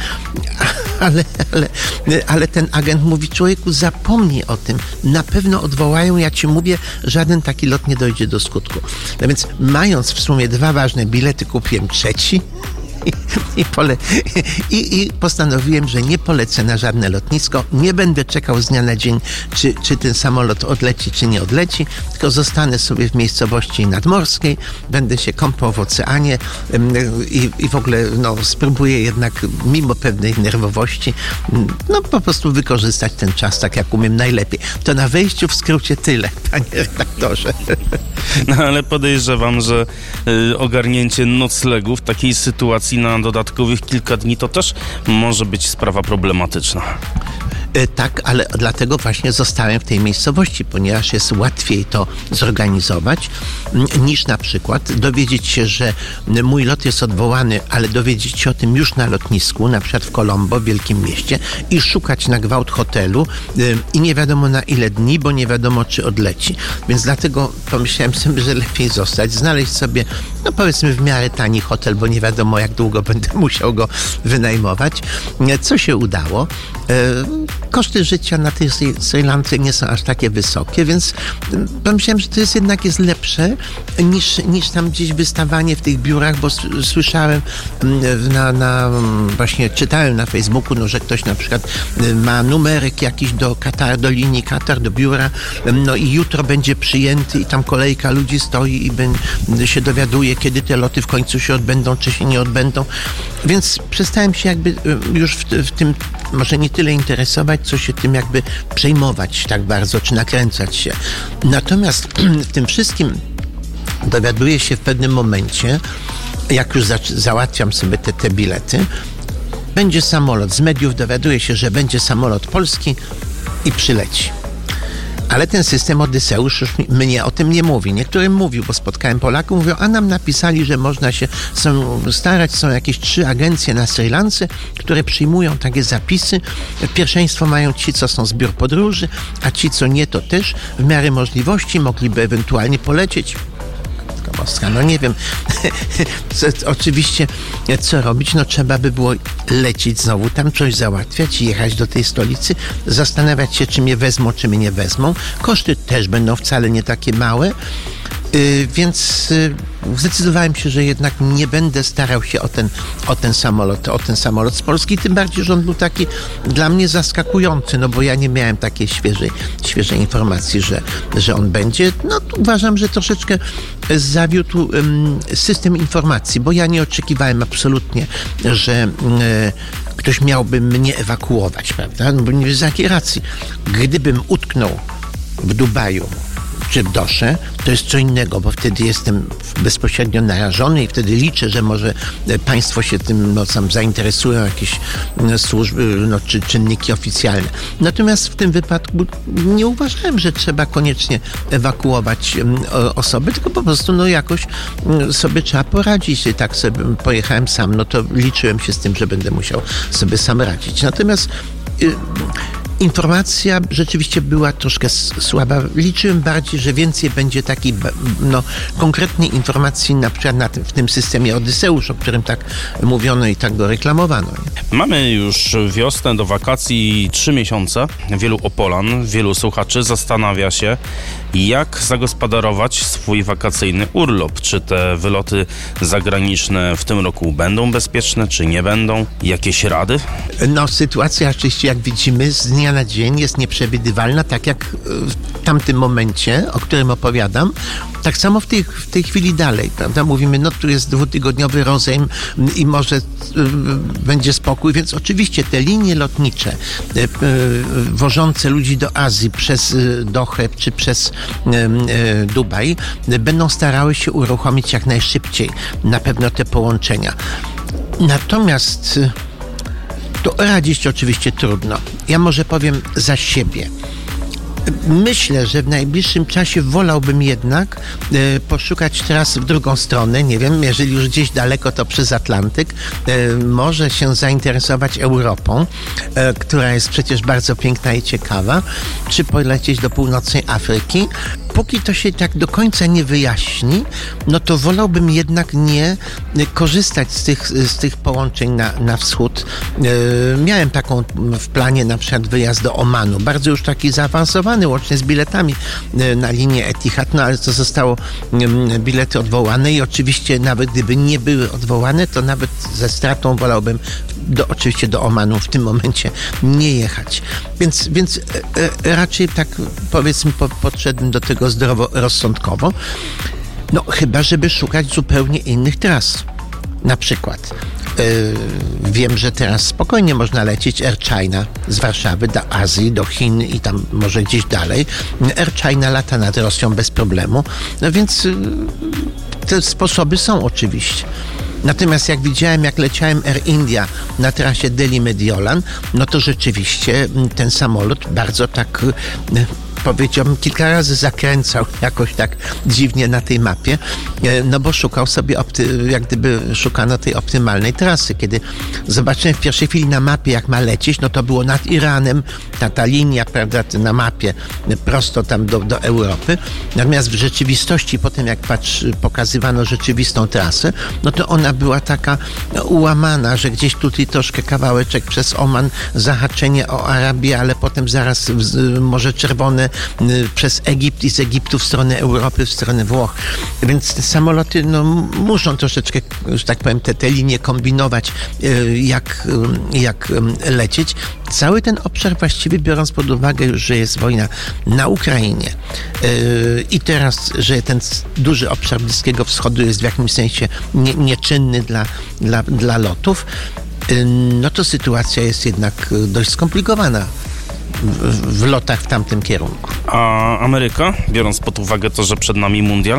Ale ten agent mówi, człowieku, zapomnij o tym. Na pewno odwołają, ja ci mówię, żaden taki lot nie dojdzie do skutku. No więc mając w sumie 2 ważne bilety, kupiłem trzeci i postanowiłem, że nie polecę na żadne lotnisko, nie będę czekał z dnia na dzień, czy ten samolot odleci, czy nie odleci, tylko zostanę sobie w miejscowości nadmorskiej, będę się kąpał w oceanie i w ogóle spróbuję jednak mimo pewnej nerwowości po prostu wykorzystać ten czas tak, jak umiem najlepiej. To na wejściu w skrócie tyle, panie redaktorze. No ale podejrzewam, że ogarnięcie noclegu w takiej sytuacji na dodatkowych kilka dni to też może być sprawa problematyczna. Tak, ale dlatego właśnie zostałem w tej miejscowości, ponieważ jest łatwiej to zorganizować niż na przykład dowiedzieć się, że mój lot jest odwołany, ale dowiedzieć się o tym już na lotnisku, na przykład w Colombo, w wielkim mieście i szukać na gwałt hotelu i nie wiadomo na ile dni, bo nie wiadomo czy odleci. Więc dlatego pomyślałem sobie, że lepiej zostać, znaleźć sobie powiedzmy w miarę tani hotel, bo nie wiadomo jak długo będę musiał go wynajmować. Co się udało? Koszty życia na tej Sri Lance nie są aż takie wysokie, więc pomyślałem, że to jest lepsze niż tam gdzieś wystawanie w tych biurach, bo słyszałem właśnie czytałem na Facebooku, że ktoś na przykład ma numerek jakiś do linii Katar, do biura, i jutro będzie przyjęty i tam kolejka ludzi stoi i się dowiaduje, kiedy te loty w końcu się odbędą, czy się nie odbędą. Więc przestałem się jakby już w tym może nie tyle interesować, co się tym jakby przejmować tak bardzo, czy nakręcać się. Natomiast w tym wszystkim dowiaduję się w pewnym momencie, jak już załatwiam sobie te bilety, będzie samolot. Z mediów dowiaduję się, że będzie samolot polski i przyleci. Ale ten system Odyseusz już mnie o tym nie mówi. Niektórym mówił, bo spotkałem Polaków, mówią, a nam napisali, że można się starać. Są jakieś 3 agencje na Sri Lance, które przyjmują takie zapisy. Pierwszeństwo mają ci, co są z biur podróży, a ci, co nie, to też w miarę możliwości mogliby ewentualnie polecieć. Nie wiem, oczywiście co robić, trzeba by było lecieć znowu tam, coś załatwiać i jechać do tej stolicy, zastanawiać się, czy mnie wezmą, czy mnie nie wezmą. Koszty też będą wcale nie takie małe, więc zdecydowałem się, że jednak nie będę starał się o ten samolot z Polski, tym bardziej, że on był taki dla mnie zaskakujący, bo ja nie miałem takiej świeżej informacji, że on będzie. Uważam, że troszeczkę zawiódł system informacji, bo ja nie oczekiwałem absolutnie, że ktoś miałby mnie ewakuować, prawda? Bo nie wiem z jakiej racji. Gdybym utknął w Dubaju czy w dosze, to jest co innego, bo wtedy jestem bezpośrednio narażony i wtedy liczę, że może państwo się tym sam zainteresują, jakieś służby czy czynniki oficjalne. Natomiast w tym wypadku nie uważałem, że trzeba koniecznie ewakuować osoby, tylko po prostu jakoś sobie trzeba poradzić. I tak sobie pojechałem sam, to liczyłem się z tym, że będę musiał sobie sam radzić. Natomiast informacja rzeczywiście była troszkę słaba. Liczyłem bardziej, że więcej będzie takiej konkretnej informacji, na przykład w tym systemie Odyseusz, o którym tak mówiono i tak go reklamowano. Mamy już wiosnę, do wakacji 3 miesiące. Wielu Opolan, wielu słuchaczy zastanawia się, jak zagospodarować swój wakacyjny urlop. Czy te wyloty zagraniczne w tym roku będą bezpieczne, czy nie będą? Jakieś rady? Sytuacja oczywiście, jak widzimy, z dnia na dzień jest nieprzewidywalna, tak jak w tamtym momencie, o którym opowiadam. Tak samo w tej chwili dalej, prawda? Mówimy, tu jest 2-tygodniowy rozejm i może będzie spokój, więc oczywiście te linie lotnicze wożące ludzi do Azji przez Dohę czy przez Dubaj będą starały się uruchomić jak najszybciej na pewno te połączenia. Natomiast to radzić oczywiście trudno. Ja może powiem za siebie. Myślę, że w najbliższym czasie wolałbym jednak poszukać trasy w drugą stronę. Nie wiem, jeżeli już gdzieś daleko, to przez Atlantyk. Może się zainteresować Europą, która jest przecież bardzo piękna i ciekawa. Czy polecieć do północnej Afryki. Póki to się tak do końca nie wyjaśni, to wolałbym jednak nie korzystać z tych połączeń na wschód. Miałem taką w planie na przykład wyjazd do Omanu, bardzo już taki zaawansowany, łącznie z biletami na linię Etihad, ale to zostało bilety odwołane i oczywiście nawet gdyby nie były odwołane, to nawet ze stratą wolałbym oczywiście do Omanu w tym momencie nie jechać. Więc raczej tak powiedzmy podszedłem do tego zdroworozsądkowo. Chyba żeby szukać zupełnie innych tras. Na przykład wiem, że teraz spokojnie można lecieć Air China z Warszawy do Azji, do Chin i tam może gdzieś dalej. Air China lata nad Rosją bez problemu. Więc te sposoby są oczywiście. Natomiast jak widziałem, jak leciałem Air India na trasie Delhi-Mediolan, to rzeczywiście ten samolot bardzo tak, powiedziałbym, kilka razy zakręcał jakoś tak dziwnie na tej mapie, bo szukał sobie, jak gdyby szukano tej optymalnej trasy. Kiedy zobaczyłem w pierwszej chwili na mapie, jak ma lecieć, to było nad Iranem, ta linia, prawda, na mapie prosto tam do Europy. Natomiast w rzeczywistości, potem jak pokazywano rzeczywistą trasę, to ona była taka ułamana, że gdzieś tutaj troszkę kawałeczek przez Oman, zahaczenie o Arabię, ale potem zaraz Morze Czerwone przez Egipt i z Egiptu w stronę Europy, w stronę Włoch. Więc te samoloty muszą troszeczkę, że tak powiem, te linie kombinować, jak lecieć. Cały ten obszar właściwie, biorąc pod uwagę już, że jest wojna na Ukrainie i teraz, że ten duży obszar Bliskiego Wschodu jest w jakimś sensie nieczynny dla lotów, to sytuacja jest jednak dość skomplikowana w lotach w tamtym kierunku. A Ameryka, biorąc pod uwagę to, że przed nami mundial?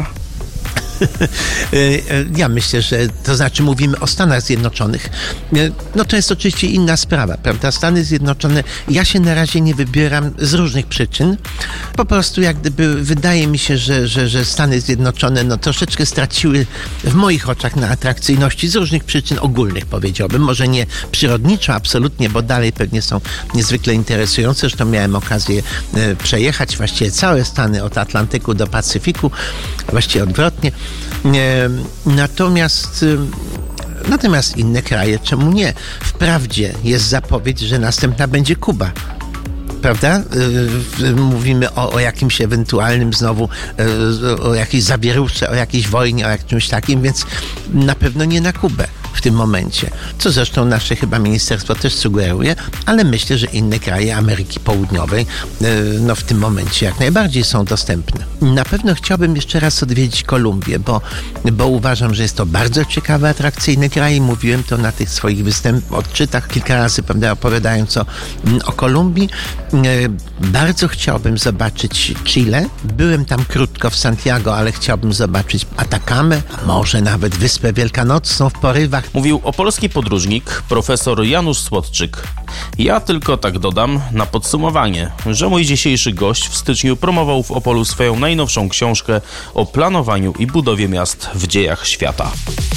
Ja myślę, że to znaczy mówimy o Stanach Zjednoczonych. To jest oczywiście inna sprawa, prawda? Stany Zjednoczone, ja się na razie nie wybieram z różnych przyczyn. Po prostu jak gdyby wydaje mi się, że Stany Zjednoczone troszeczkę straciły w moich oczach na atrakcyjności z różnych przyczyn ogólnych, powiedziałbym. Może nie przyrodniczo, absolutnie, bo dalej pewnie są niezwykle interesujące. Zresztą miałem okazję przejechać właściwie całe Stany od Atlantyku do Pacyfiku, właściwie odwrotnie. Natomiast inne kraje, czemu nie? Wprawdzie jest zapowiedź, że następna będzie Kuba. Prawda? Mówimy o jakimś ewentualnym znowu, o jakiejś zawierusze, o jakiejś wojnie, o jakimś takim, więc na pewno nie na Kubę w tym momencie. Co zresztą nasze chyba ministerstwo też sugeruje, ale myślę, że inne kraje Ameryki Południowej w tym momencie jak najbardziej są dostępne. Na pewno chciałbym jeszcze raz odwiedzić Kolumbię, bo uważam, że jest to bardzo ciekawy, atrakcyjny kraj i mówiłem to na tych swoich odczytach kilka razy, prawda, opowiadając o Kolumbii. Bardzo chciałbym zobaczyć Chile. Byłem tam krótko w Santiago, ale chciałbym zobaczyć Atakamę, a może nawet Wyspę Wielkanocną w porywach. Mówił opolski podróżnik, profesor Janusz Słodczyk. Ja tylko tak dodam na podsumowanie, że mój dzisiejszy gość w styczniu promował w Opolu swoją najnowszą książkę o planowaniu i budowie miast w dziejach świata.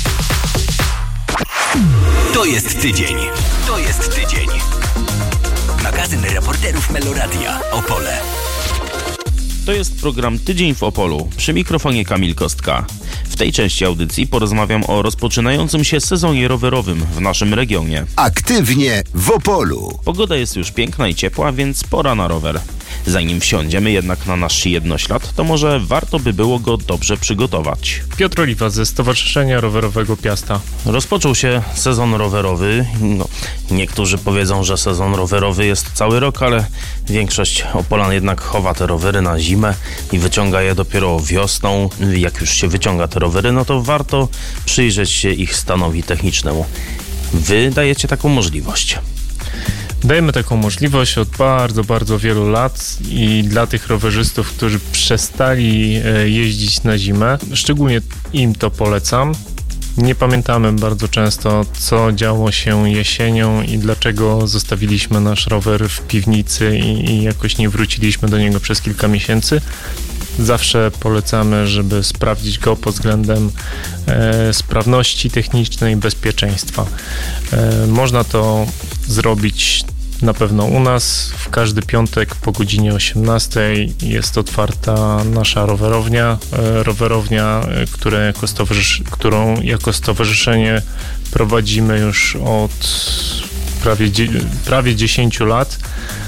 To jest tydzień. To jest tydzień. Magazyn reporterów Meloradia. Opole. To jest program Tydzień w Opolu. Przy mikrofonie Kamil Kostka. W tej części audycji porozmawiam o rozpoczynającym się sezonie rowerowym w naszym regionie. Aktywnie w Opolu. Pogoda jest już piękna i ciepła, więc pora na rower. Zanim wsiądziemy jednak na nasz jednoślad, to może warto by było go dobrze przygotować. Piotr Oliwa ze Stowarzyszenia Rowerowego Piasta. Rozpoczął się sezon rowerowy. Niektórzy powiedzą, że sezon rowerowy jest cały rok, ale większość Opolan jednak chowa te rowery na zimę i wyciąga je dopiero wiosną. Jak już się wyciąga te rowery, no to warto przyjrzeć się ich stanowi technicznemu. Wy dajecie taką możliwość. Dajemy taką możliwość od bardzo, bardzo wielu lat i dla tych rowerzystów, którzy przestali jeździć na zimę, szczególnie im to polecam. Nie pamiętamy bardzo często, co działo się jesienią i dlaczego zostawiliśmy nasz rower w piwnicy i jakoś nie wróciliśmy do niego przez kilka miesięcy. Zawsze polecamy, żeby sprawdzić go pod względem sprawności technicznej i bezpieczeństwa. Można to zrobić na pewno u nas. W każdy piątek po godzinie 18 jest otwarta nasza rowerownia, którą jako stowarzyszenie prowadzimy już od prawie 10 lat.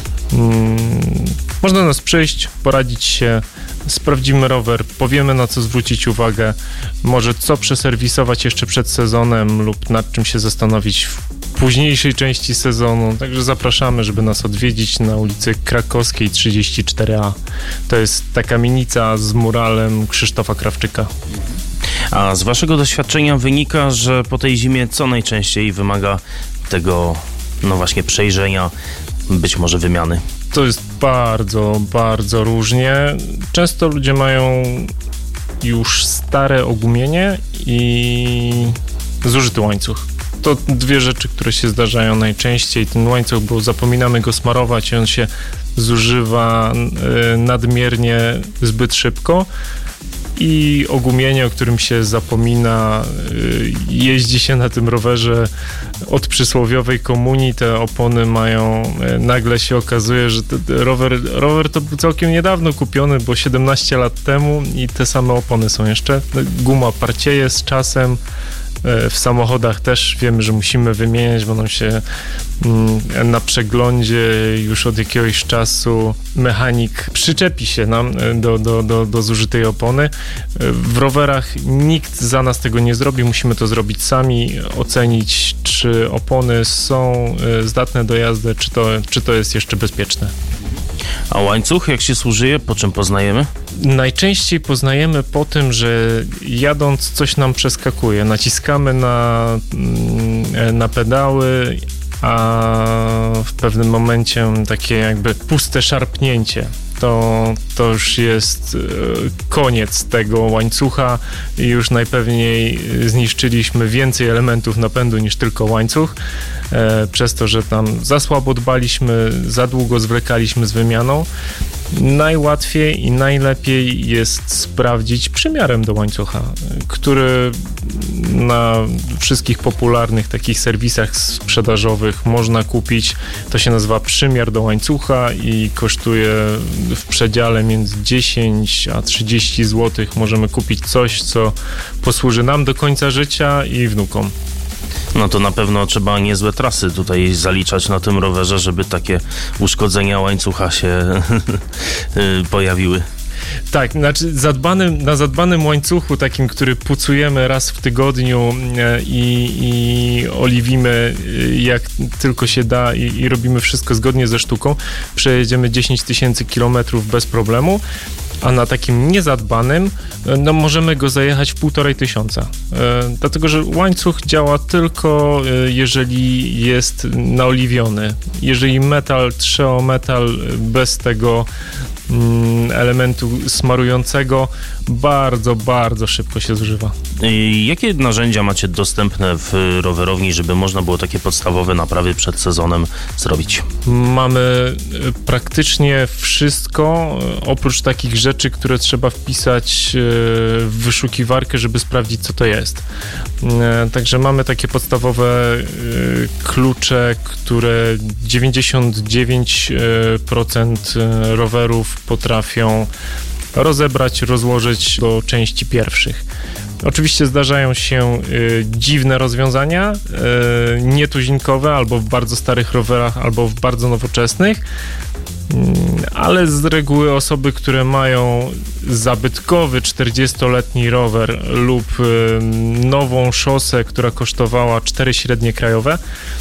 Można nas przyjść, poradzić się, sprawdzimy rower, powiemy, na co zwrócić uwagę, może co przeserwisować jeszcze przed sezonem lub nad czym się zastanowić w późniejszej części sezonu. Także zapraszamy, żeby nas odwiedzić na ulicy Krakowskiej 34A. To jest ta kamienica z muralem Krzysztofa Krawczyka. A z waszego doświadczenia wynika, że po tej zimie co najczęściej wymaga tego, właśnie przejrzenia, być może wymiany? To jest bardzo, bardzo różnie. Często ludzie mają już stare ogumienie i zużyty łańcuch. To dwie rzeczy, które się zdarzają najczęściej. Ten łańcuch, bo zapominamy go smarować i on się zużywa nadmiernie zbyt szybko. I ogumienie, o którym się zapomina, jeździ się na tym rowerze od przysłowiowej komunii, te opony mają, nagle się okazuje, że rower to był całkiem niedawno kupiony, bo 17 lat temu i te same opony są jeszcze. Guma parcieje z czasem. W samochodach też wiemy, że musimy wymieniać, bo nam się na przeglądzie już od jakiegoś czasu mechanik przyczepi się nam do zużytej opony. W rowerach nikt za nas tego nie zrobi, musimy to zrobić sami, ocenić, czy opony są zdatne do jazdy, czy to jest jeszcze bezpieczne. A łańcuch, jak się zużyje, po czym poznajemy? Najczęściej poznajemy po tym, że jadąc coś nam przeskakuje. Naciskamy na pedały, a w pewnym momencie takie jakby puste szarpnięcie. To już jest koniec tego łańcucha i już najpewniej zniszczyliśmy więcej elementów napędu niż tylko łańcuch, przez to, że tam za słabo dbaliśmy, za długo zwlekaliśmy z wymianą. Najłatwiej i najlepiej jest sprawdzić przymiarem do łańcucha, który na wszystkich popularnych takich serwisach sprzedażowych można kupić. To się nazywa przymiar do łańcucha i kosztuje w przedziale między 10 a 30 zł. Możemy kupić coś, co posłuży nam do końca życia i wnukom. No to na pewno trzeba niezłe trasy tutaj zaliczać na tym rowerze, żeby takie uszkodzenia łańcucha się pojawiły. Tak, znaczy na zadbanym łańcuchu, takim, który pucujemy raz w tygodniu i oliwimy jak tylko się da i robimy wszystko zgodnie ze sztuką, przejedziemy 10 000 kilometrów bez problemu, a na takim niezadbanym no możemy go zajechać w 1500. Dlatego, że łańcuch działa tylko jeżeli jest naoliwiony. Jeżeli metal trze o metal bez tego elementu smarującego, bardzo, bardzo szybko się zużywa. Jakie narzędzia macie dostępne w rowerowni, żeby można było takie podstawowe naprawy przed sezonem zrobić? Mamy praktycznie wszystko, oprócz takich rzeczy, które trzeba wpisać w wyszukiwarkę, żeby sprawdzić, co to jest. Także mamy takie podstawowe klucze, które 99% rowerów potrafią rozebrać, rozłożyć do części pierwszych. Oczywiście zdarzają się dziwne rozwiązania, nietuzinkowe, albo w bardzo starych rowerach, albo w bardzo nowoczesnych, ale z reguły osoby, które mają zabytkowy 40-letni rower lub nową szosę, która kosztowała 4 średnie krajowe,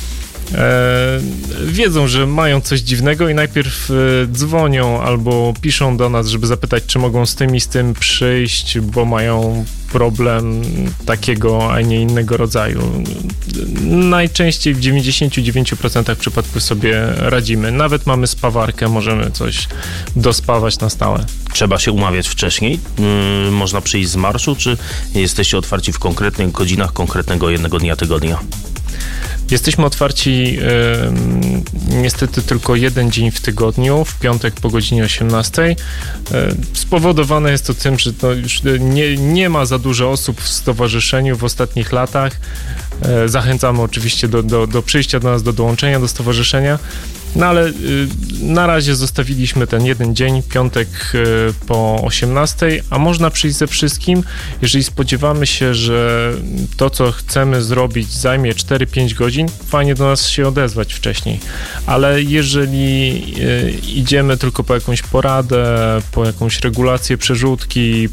wiedzą, że mają coś dziwnego i najpierw dzwonią albo piszą do nas, żeby zapytać, czy mogą z tym przyjść, bo mają problem takiego, a nie innego rodzaju. Najczęściej w 99% przypadków sobie radzimy. Nawet mamy spawarkę, możemy coś dospawać na stałe. Trzeba się umawiać wcześniej? Można przyjść z marszu, czy jesteście otwarci w konkretnych godzinach konkretnego jednego dnia tygodnia? Jesteśmy otwarci niestety tylko jeden dzień w tygodniu, w piątek po godzinie 18. Spowodowane jest to tym, że to już nie ma za dużo osób w stowarzyszeniu w ostatnich latach. Zachęcamy oczywiście do przyjścia do nas, do dołączenia do stowarzyszenia. No ale na razie zostawiliśmy ten jeden dzień, piątek po 18, a można przyjść ze wszystkim, jeżeli spodziewamy się, że to, co chcemy zrobić, zajmie 4-5 godzin, fajnie do nas się odezwać wcześniej. Ale jeżeli idziemy tylko po jakąś poradę, po jakąś regulację przerzutki,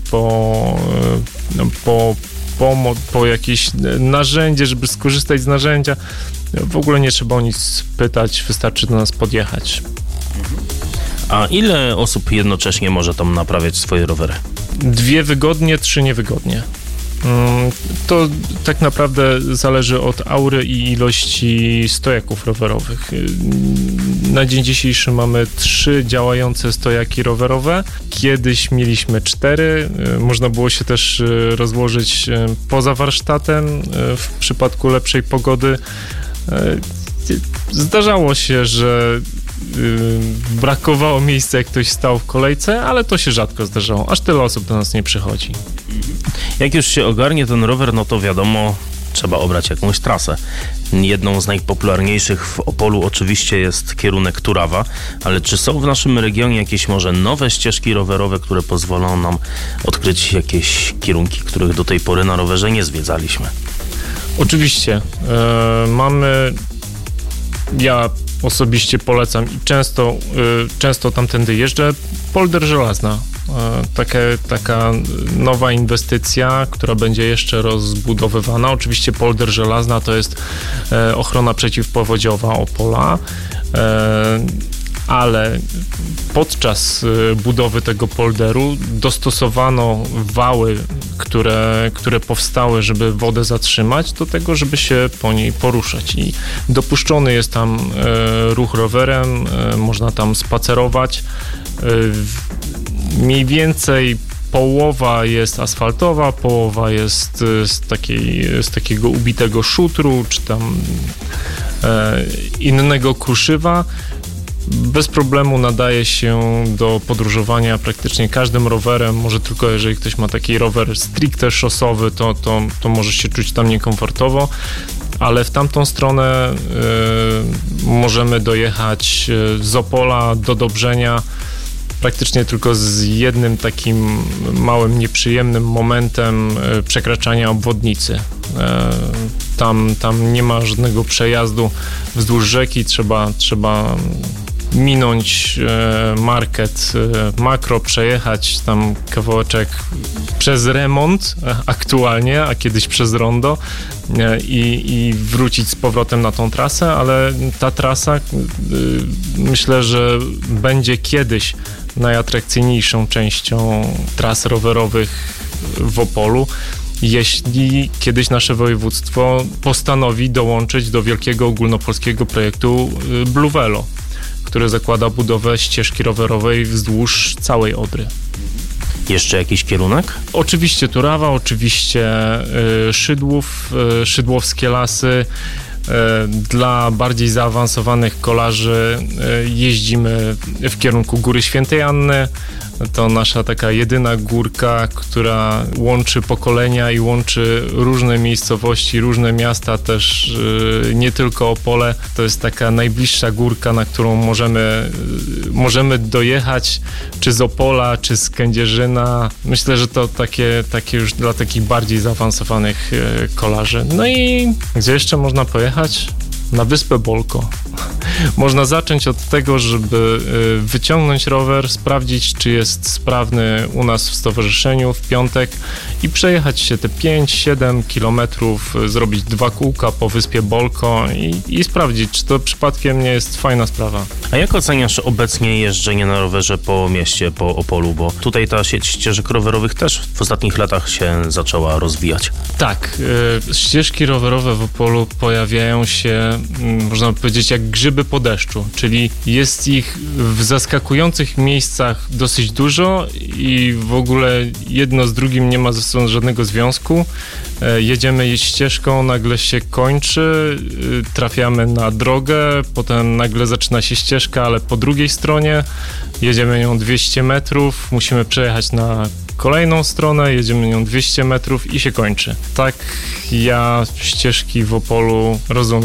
po jakieś narzędzie, żeby skorzystać z narzędzia, w ogóle nie trzeba o nic pytać, wystarczy do nas podjechać. A ile osób jednocześnie może tam naprawiać swoje rowery? 2 wygodnie, 3 niewygodnie. To tak naprawdę zależy od aury i ilości stojaków rowerowych. Na dzień dzisiejszy mamy 3 działające stojaki rowerowe. Kiedyś mieliśmy 4. Można było się też rozłożyć poza warsztatem w przypadku lepszej pogody. Zdarzało się, że brakowało miejsca, jak ktoś stał w kolejce, ale to się rzadko zdarzało. Aż tyle osób do nas nie przychodzi. Jak już się ogarnie ten rower, no to wiadomo, trzeba obrać jakąś trasę. Jedną z najpopularniejszych w Opolu oczywiście jest kierunek Turawa, ale czy są w naszym regionie jakieś może nowe ścieżki rowerowe, które pozwolą nam odkryć jakieś kierunki, których do tej pory na rowerze nie zwiedzaliśmy? Oczywiście. Ja osobiście polecam i często tamtędy jeżdżę, Polder Żelazna. Taka nowa inwestycja, która będzie jeszcze rozbudowywana. Oczywiście Polder Żelazna to jest ochrona przeciwpowodziowa Opola, ale podczas budowy tego polderu dostosowano wały, które powstały, żeby wodę zatrzymać, do tego, żeby się po niej poruszać. I dopuszczony jest tam ruch rowerem, można tam spacerować. Mniej więcej połowa jest asfaltowa, połowa jest z takiego ubitego szutru, czy tam innego kruszywa. Bez problemu nadaje się do podróżowania praktycznie każdym rowerem, może tylko jeżeli ktoś ma taki rower stricte szosowy, to może się czuć tam niekomfortowo, ale w tamtą stronę możemy dojechać z Opola do Dobrzenia praktycznie tylko z jednym takim małym, nieprzyjemnym momentem przekraczania obwodnicy. Tam nie ma żadnego przejazdu wzdłuż rzeki, trzeba minąć market Makro, przejechać tam kawałeczek przez remont aktualnie, a kiedyś przez rondo i wrócić z powrotem na tą trasę, ale ta trasa myślę, że będzie kiedyś najatrakcyjniejszą częścią tras rowerowych w Opolu, jeśli kiedyś nasze województwo postanowi dołączyć do wielkiego ogólnopolskiego projektu Blue Velo, który zakłada budowę ścieżki rowerowej wzdłuż całej Odry. Jeszcze jakiś kierunek? Oczywiście Turawa, oczywiście Szydłów, szydłowskie lasy. Dla bardziej zaawansowanych kolarzy jeździmy w kierunku Góry Świętej Anny. To nasza taka jedyna górka, która łączy pokolenia i łączy różne miejscowości, różne miasta, też nie tylko Opole. To jest taka najbliższa górka, na którą możemy dojechać, czy z Opola, czy z Kędzierzyna. Myślę, że to takie już dla takich bardziej zaawansowanych kolarzy. No i gdzie jeszcze można pojechać? Na Wyspę Bolko. Można zacząć od tego, żeby wyciągnąć rower, sprawdzić, czy jest sprawny u nas w stowarzyszeniu w piątek i przejechać się te 5-7 kilometrów, zrobić 2 kółka po Wyspie Bolko i sprawdzić, czy to przypadkiem nie jest fajna sprawa. A jak oceniasz obecnie jeżdżenie na rowerze po mieście, po Opolu? Bo tutaj ta sieć ścieżek rowerowych też w ostatnich latach się zaczęła rozwijać. Tak, ścieżki rowerowe w Opolu pojawiają się, można powiedzieć, jak grzyby po deszczu, czyli jest ich w zaskakujących miejscach dosyć dużo i w ogóle jedno z drugim nie ma ze sobą żadnego związku. Jedziemy ścieżką, nagle się kończy, trafiamy na drogę, potem nagle zaczyna się ścieżka, ale po drugiej stronie jedziemy ją 200 metrów, musimy przejechać na kolejną stronę, jedziemy nią 200 metrów i się kończy. Tak ja ścieżki w Opolu rozumiem.